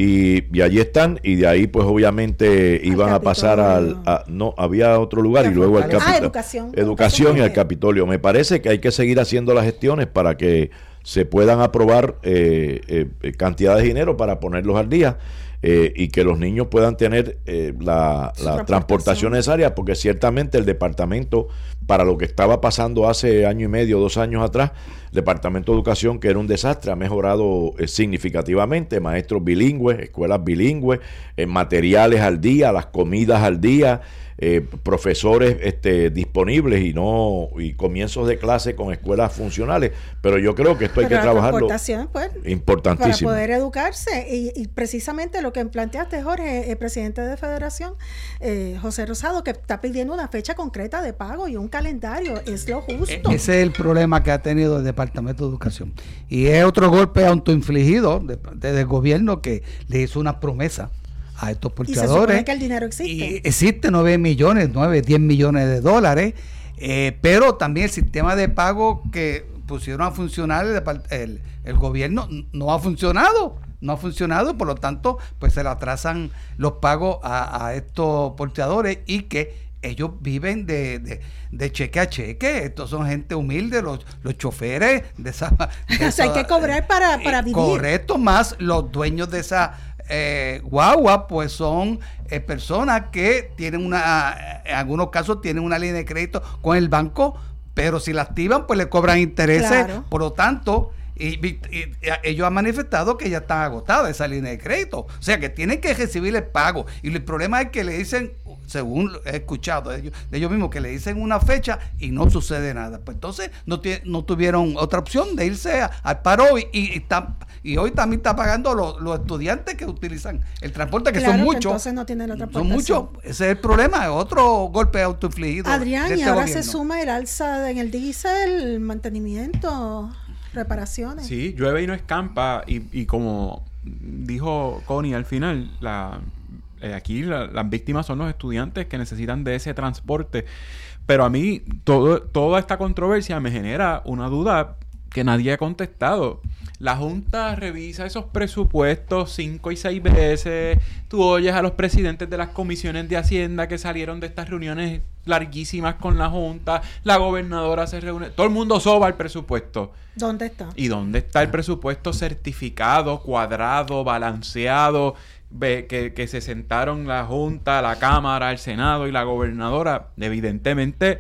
Y allí están, y de ahí pues obviamente iban a pasar no, había otro lugar y luego al Capitolio. Educación y al Capitolio. Me parece que hay que seguir haciendo las gestiones para que se puedan aprobar cantidades de dinero para ponerlos al día. Y que los niños puedan tener la transportación necesaria, porque ciertamente el departamento, para lo que estaba pasando hace año y medio, 2 años atrás, el Departamento de Educación, que era un desastre, ha mejorado significativamente. Maestros bilingües, escuelas bilingües, materiales al día, las comidas al día, profesores disponibles y comienzos de clase con escuelas funcionales. Pero yo creo que esto hay que trabajarlo. Pues, importantísimo. Para poder educarse. Y precisamente lo que planteaste, Jorge, el presidente de Federación, José Rosado, que está pidiendo una fecha concreta de pago y un calendario. Es lo justo. Ese es el problema que ha tenido el Departamento de Educación. Y es otro golpe autoinfligido desde el gobierno, que le hizo una promesa a estos porteadores. Y se supone que el dinero existe. Y existe 9 millones, 10 millones de dólares, pero también el sistema de pago que pusieron a funcionar el gobierno no ha funcionado. No ha funcionado, por lo tanto, pues se le atrasan los pagos a estos porteadores, y que ellos viven de cheque a cheque. Estos son gente humilde, los choferes de esa... O sea, hay que cobrar para vivir. Correcto, más los dueños de esa guagua, pues son personas que tienen en algunos casos tienen una línea de crédito con el banco, pero si la activan, pues le cobran intereses. Claro. Por lo tanto, y ellos han manifestado que ya están agotadas esa línea de crédito. O sea, que tienen que recibir el pago. Y el problema es que le dicen, según he escuchado de ellos mismos, que le dicen una fecha y no sucede nada. Pues entonces no tuvieron otra opción de irse al paro, y hoy también está pagando los estudiantes que utilizan el transporte, que son muchos. Entonces no tienen la son muchos. Ese es el problema, es otro golpe autoinfligido. Adrián, y ahora se suma el alza en el diésel, mantenimiento, reparaciones. Sí, llueve y no escampa, y como dijo Connie al final, aquí las víctimas son los estudiantes que necesitan de ese transporte. Pero a mí toda esta controversia me genera una duda que nadie ha contestado. La Junta revisa esos presupuestos 5 y 6 veces. Tú oyes a los presidentes de las comisiones de Hacienda que salieron de estas reuniones larguísimas con la Junta. La gobernadora se reúne. Todo el mundo soba el presupuesto. ¿Dónde está? ¿Y dónde está el presupuesto certificado, cuadrado, balanceado? Que se sentaron la Junta, la Cámara, el Senado y la gobernadora. Evidentemente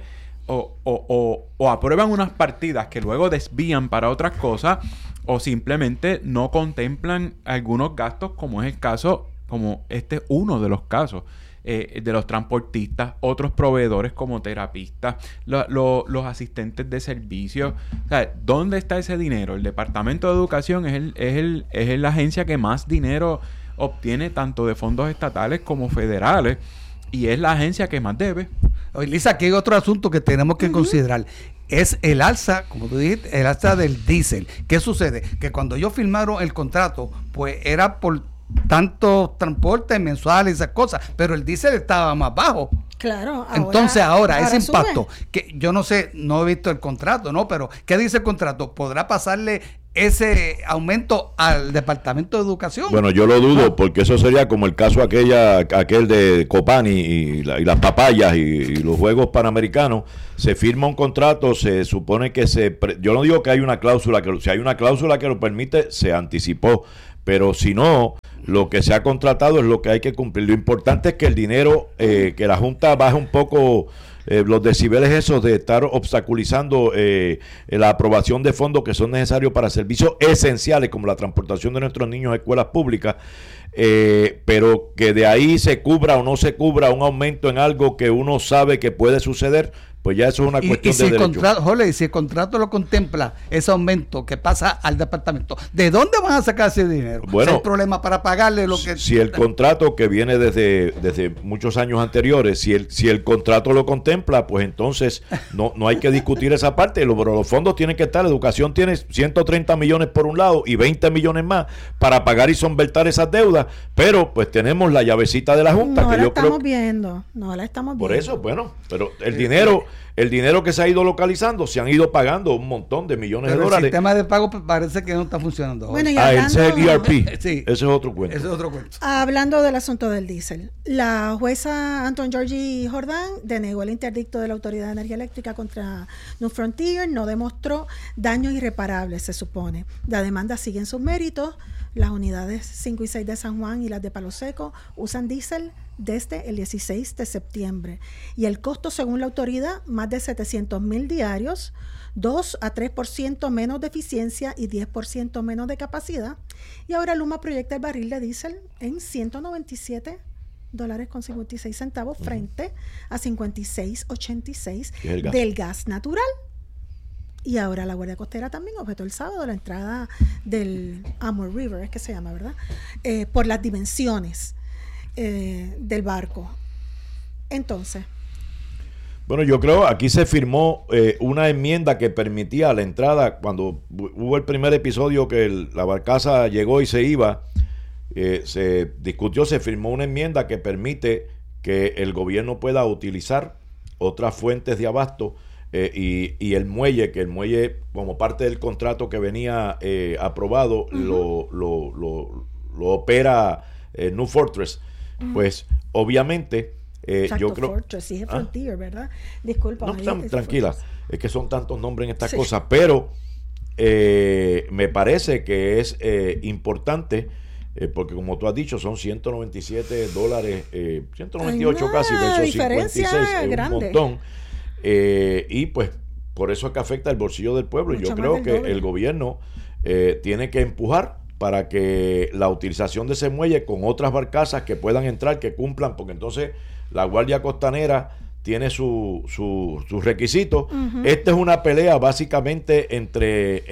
o aprueban unas partidas que luego desvían para otras cosas, o simplemente no contemplan algunos gastos, como es el caso, como este es uno de los casos. de los transportistas, otros proveedores como terapistas, los asistentes de servicios. O sea, ¿dónde está ese dinero? El Departamento de Educación es la agencia que más dinero obtiene tanto de fondos estatales como federales y es la agencia que más debe. Oye, Lisa, aquí hay otro asunto que tenemos que considerar. Es el alza, como tú dijiste, el alza del diésel. ¿Qué sucede? Que cuando ellos firmaron el contrato, pues era por tantos transportes mensuales y esas cosas, pero el diésel estaba más bajo. Claro. Entonces ahora ese impacto, que yo no sé, no he visto el contrato, ¿no? Pero ¿qué dice el contrato? ¿Podrá pasarle ese aumento al Departamento de Educación? Bueno, yo lo dudo, porque eso sería como el caso aquel de Copani y las papayas y los Juegos Panamericanos. Se firma un contrato, se supone que yo no digo que hay una cláusula, si hay una cláusula que lo permite, se anticipó, pero si no, lo que se ha contratado es lo que hay que cumplir. Lo importante es que el dinero, que la Junta baje un poco los decibeles esos de estar obstaculizando la aprobación de fondos que son necesarios para servicios esenciales como la transportación de nuestros niños a escuelas públicas, pero que de ahí se cubra o no se cubra un aumento en algo que uno sabe que puede suceder, pues ya eso es una cuestión de derecho. Si el contrato lo contempla, ese aumento que pasa al departamento, ¿de dónde van a sacar ese dinero? Bueno, ¿es el problema para pagarle lo que...? Si el contrato que viene desde muchos años anteriores, si el contrato lo contempla, pues entonces no hay que discutir esa parte, pero los fondos tienen que estar, educación tiene 130 millones por un lado y 20 millones más para pagar y solventar esas deudas, pero pues tenemos la llavecita de la Junta. No la estamos viendo. Por eso, bueno, pero el dinero que se ha ido localizando, se han ido pagando un montón de millones de dólares. El sistema de pago parece que no está funcionando. Bueno, ese es el ERP. Sí. Ese es otro cuento. Hablando del asunto del diésel, la jueza Anton Georgi Jordán denegó el interdicto de la Autoridad de Energía Eléctrica contra New Frontier, no demostró daños irreparables, se supone. La demanda sigue en sus méritos. Las unidades 5 y 6 de San Juan y las de Palo Seco usan diésel desde el 16 de septiembre. Y el costo, según la autoridad, más de 700,000 diarios, 2 a 3% menos de eficiencia y 10% menos de capacidad. Y ahora Luma proyecta el barril de diésel en $197.56 frente a 56.86 del gas natural. Y ahora la Guardia Costera también objetó el sábado la entrada del Amur River, es que se llama, ¿verdad? Por las dimensiones del barco. Entonces, bueno, yo creo aquí se firmó una enmienda que permitía la entrada cuando hubo el primer episodio que la barcaza llegó y se iba, se discutió, se firmó una enmienda que permite que el gobierno pueda utilizar otras fuentes de abasto y el muelle, que el muelle como parte del contrato que venía aprobado lo opera New Fortress. Pues obviamente yo creo Fortress, sí, es Frontier, ¿verdad? Disculpa. No, tranquila, es que son tantos nombres en estas cosas, pero me parece que es importante porque como tú has dicho son $197, 198 casi, versus 56, un montón. Y pues por eso es que afecta el bolsillo del pueblo. Yo creo que el gobierno tiene que empujar para que la utilización de ese muelle con otras barcazas que puedan entrar, que cumplan, porque entonces la Guardia Costanera tiene sus requisitos. Esta es una pelea básicamente entre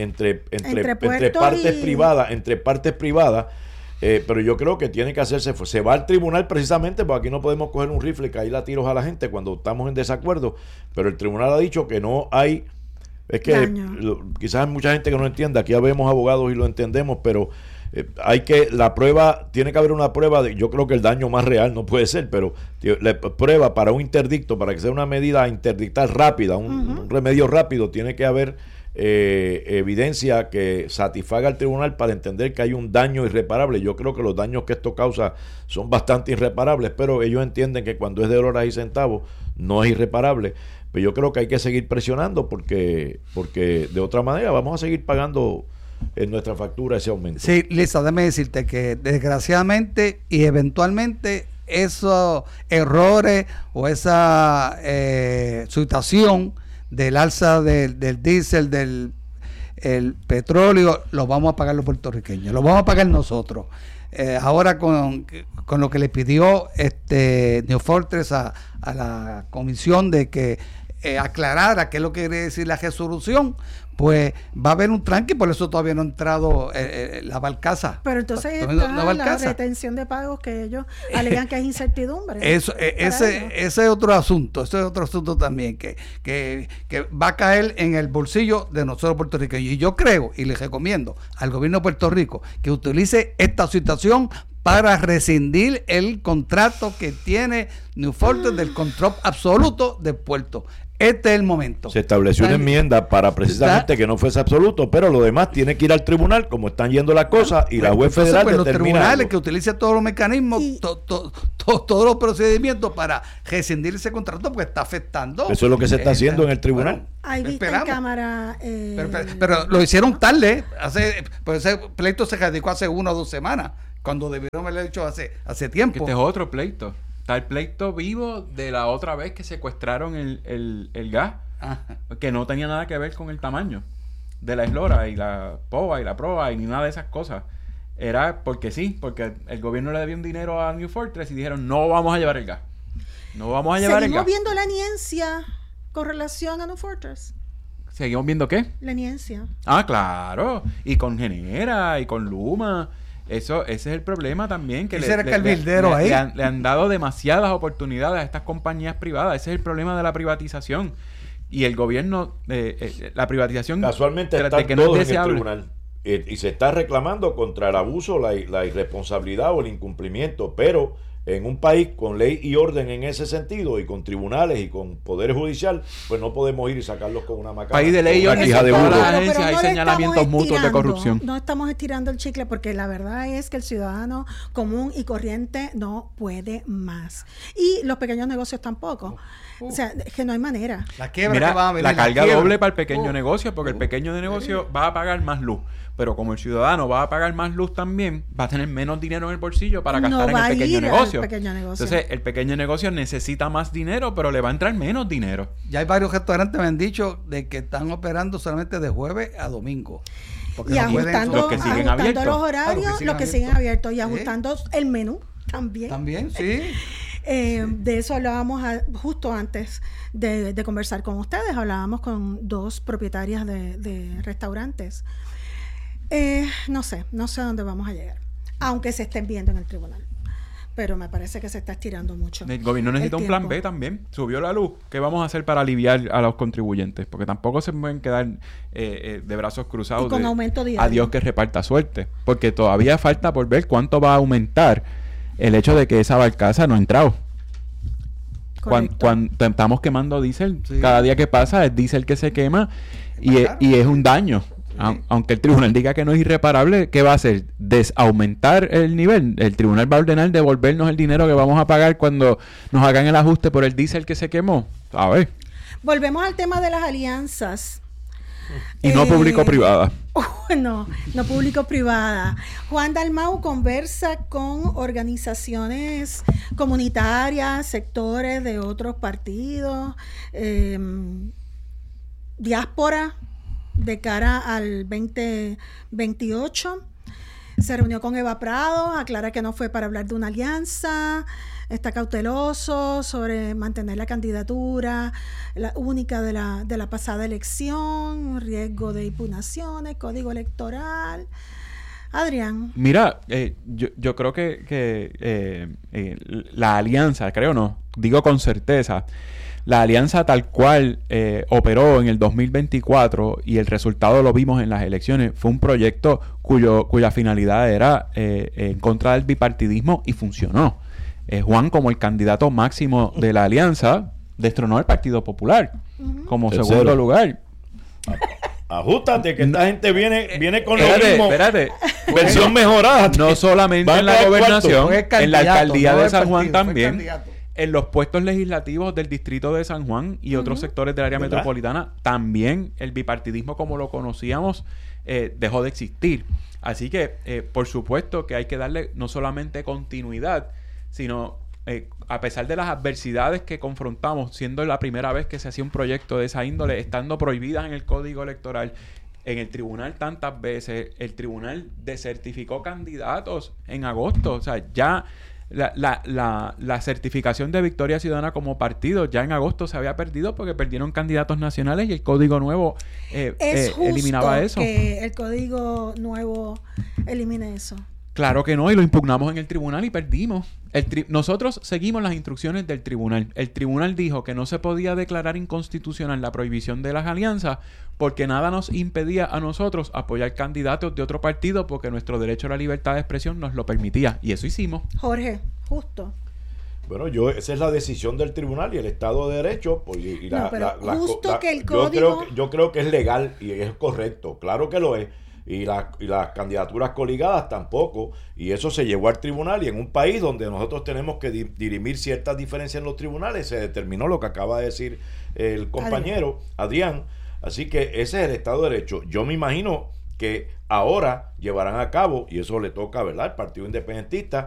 partes privadas, pero yo creo que tiene que hacerse, se va al tribunal precisamente, porque aquí no podemos coger un rifle y caerle a tiros a la gente cuando estamos en desacuerdo, pero el tribunal ha dicho que no hay, es que quizás hay mucha gente que no entiende, aquí ya vemos abogados y lo entendemos, pero tiene que haber una prueba, yo creo que el daño más real no puede ser, pero la prueba para un interdicto, para que sea una medida a interdictar rápida, un remedio rápido, tiene que haber evidencia que satisfaga al tribunal para entender que hay un daño irreparable. Yo creo que los daños que esto causa son bastante irreparables, pero ellos entienden que cuando es de horas y centavos no es irreparable. Pero yo creo que hay que seguir presionando porque de otra manera vamos a seguir pagando en nuestra factura ese aumento. Sí, Lisa, déjame decirte que desgraciadamente y eventualmente esos errores o esa situación del alza del diésel, del el petróleo, lo vamos a pagar los puertorriqueños, lo vamos a pagar nosotros. ahora con lo que le pidió New Fortress a la comisión de que aclarara qué es lo que quiere decir la resolución, pues va a haber un tranque, por eso todavía no ha entrado la barcaza. Pero entonces está la retención de pagos que ellos alegan que hay incertidumbre. Ese es otro asunto, también, que va a caer en el bolsillo de nosotros puertorriqueños. Y yo creo, y les recomiendo al gobierno de Puerto Rico que utilice esta situación para rescindir el contrato que tiene New Fortress del control absoluto del puerto. Este es el momento. Se estableció una enmienda para precisamente que no fuese absoluto, pero lo demás tiene que ir al tribunal, como están yendo las cosas, y la juez federal los determina tribunales que utilicen todos los mecanismos, todos los procedimientos para rescindir ese contrato, porque está afectando. Eso es lo que se está haciendo en el tribunal. Bueno, hay vista en cámara. Pero lo hicieron tarde. Pues ese pleito se radicó hace 1 o 2 semanas, cuando debieron haberlo hecho hace tiempo. Este es otro pleito. Está el pleito vivo de la otra vez que secuestraron el gas, que no tenía nada que ver con el tamaño de la eslora y la POA y la proa y ni nada de esas cosas. Era porque el gobierno le debía un dinero a New Fortress y dijeron, no vamos a llevar el gas. No vamos a llevar el gas. ¿Seguimos viendo la niencia con relación a New Fortress? ¿Seguimos viendo qué? La niencia. Ah, claro. Y con Genera y con Luma. Ese es el problema también, que le han dado demasiadas oportunidades a estas compañías privadas. Ese es el problema de la privatización. Y el gobierno, la privatización... Casualmente están todos en el tribunal. Y se está reclamando contra el abuso, la irresponsabilidad o el incumplimiento, pero en un país con ley y orden en ese sentido, y con tribunales y con poder judicial, pues no podemos ir y sacarlos con una macana. País de ley y orden, todas las agencias hay señalamientos mutuos de corrupción. No estamos estirando el chicle, porque la verdad es que el ciudadano común y corriente no puede más. Y los pequeños negocios tampoco. O sea, es que no hay manera. La carga doble para el pequeño negocio, porque el pequeño negocio va a pagar más luz. Pero como el ciudadano va a pagar más luz también, va a tener menos dinero en el bolsillo para gastar en el pequeño negocio. Entonces, el pequeño negocio necesita más dinero, pero le va a entrar menos dinero. Ya hay varios restaurantes me han dicho de que están operando solamente de jueves a domingo. Y ajustando los que siguen abiertos. Los horarios, los que siguen abiertos. Y ajustando el menú también. También, sí. De eso hablábamos justo antes de conversar con ustedes. Hablábamos con 2 propietarias de restaurantes. No sé a dónde vamos a llegar, aunque se estén viendo en el tribunal, pero me parece que se está estirando mucho. El gobierno necesita un plan B también. Subió la luz. ¿Qué vamos a hacer para aliviar a los contribuyentes? Porque tampoco se pueden quedar de brazos cruzados y con aumento diario. A Dios que reparta suerte, porque todavía falta por ver cuánto va a aumentar el hecho de que esa barcaza no ha entrado. Cuando estamos quemando diésel, cada día que pasa es diésel que se quema y es un daño. Aunque el tribunal diga que no es irreparable, ¿qué va a hacer? ¿Desaumentar el nivel? El tribunal va a ordenar devolvernos el dinero que vamos a pagar cuando nos hagan el ajuste por el diésel que se quemó. A ver. Volvemos al tema de las alianzas. Y no público-privada. No público-privada. Juan Dalmau conversa con organizaciones comunitarias, sectores de otros partidos, diáspora, de cara al 2028. Se reunió con Eva Prado, aclara que no fue para hablar de una alianza, está cauteloso sobre mantener la candidatura, la única de la pasada elección, riesgo de impugnaciones, código electoral. Adrián. Mira, yo creo que la alianza, creo no, digo con certeza, la alianza tal cual operó en el 2024 y el resultado lo vimos en las elecciones, fue un proyecto cuya finalidad era en contra del bipartidismo y funcionó. Juan, como el candidato máximo de la alianza, destronó al Partido Popular como segundo lugar. Ajústate, que esta gente viene con lo mismo. Espérate. Versión mejorada. No solamente en la gobernación, en la alcaldía de San Juan también. En los puestos legislativos del distrito de San Juan y otros sectores del área metropolitana, también el bipartidismo como lo conocíamos dejó de existir. Así que, por supuesto que hay que darle no solamente continuidad, sino a pesar de las adversidades que confrontamos, siendo la primera vez que se hacía un proyecto de esa índole, estando prohibidas en el Código Electoral, en el tribunal tantas veces. El tribunal desertificó candidatos en agosto. O sea, ya la certificación de Victoria Ciudadana como partido ya en agosto se había perdido porque perdieron candidatos nacionales y el Código Nuevo eliminaba eso. Que el Código Nuevo elimine eso. Claro que no, y lo impugnamos en el tribunal y perdimos. Nosotros seguimos las instrucciones del tribunal. El tribunal dijo que no se podía declarar inconstitucional la prohibición de las alianzas porque nada nos impedía a nosotros apoyar candidatos de otro partido porque nuestro derecho a la libertad de expresión nos lo permitía. Y eso hicimos. Jorge, justo. Bueno, esa es la decisión del tribunal y el Estado de Derecho. Pues, que el código... Yo creo que es legal y es correcto. Claro que lo es. Y las candidaturas coligadas tampoco, y eso se llevó al tribunal, y en un país donde nosotros tenemos que dirimir ciertas diferencias en los tribunales, se determinó lo que acaba de decir el compañero Adrián. Así que ese es el Estado de Derecho. Yo me imagino que ahora llevarán a cabo, y eso le toca, ¿verdad?, al Partido Independentista,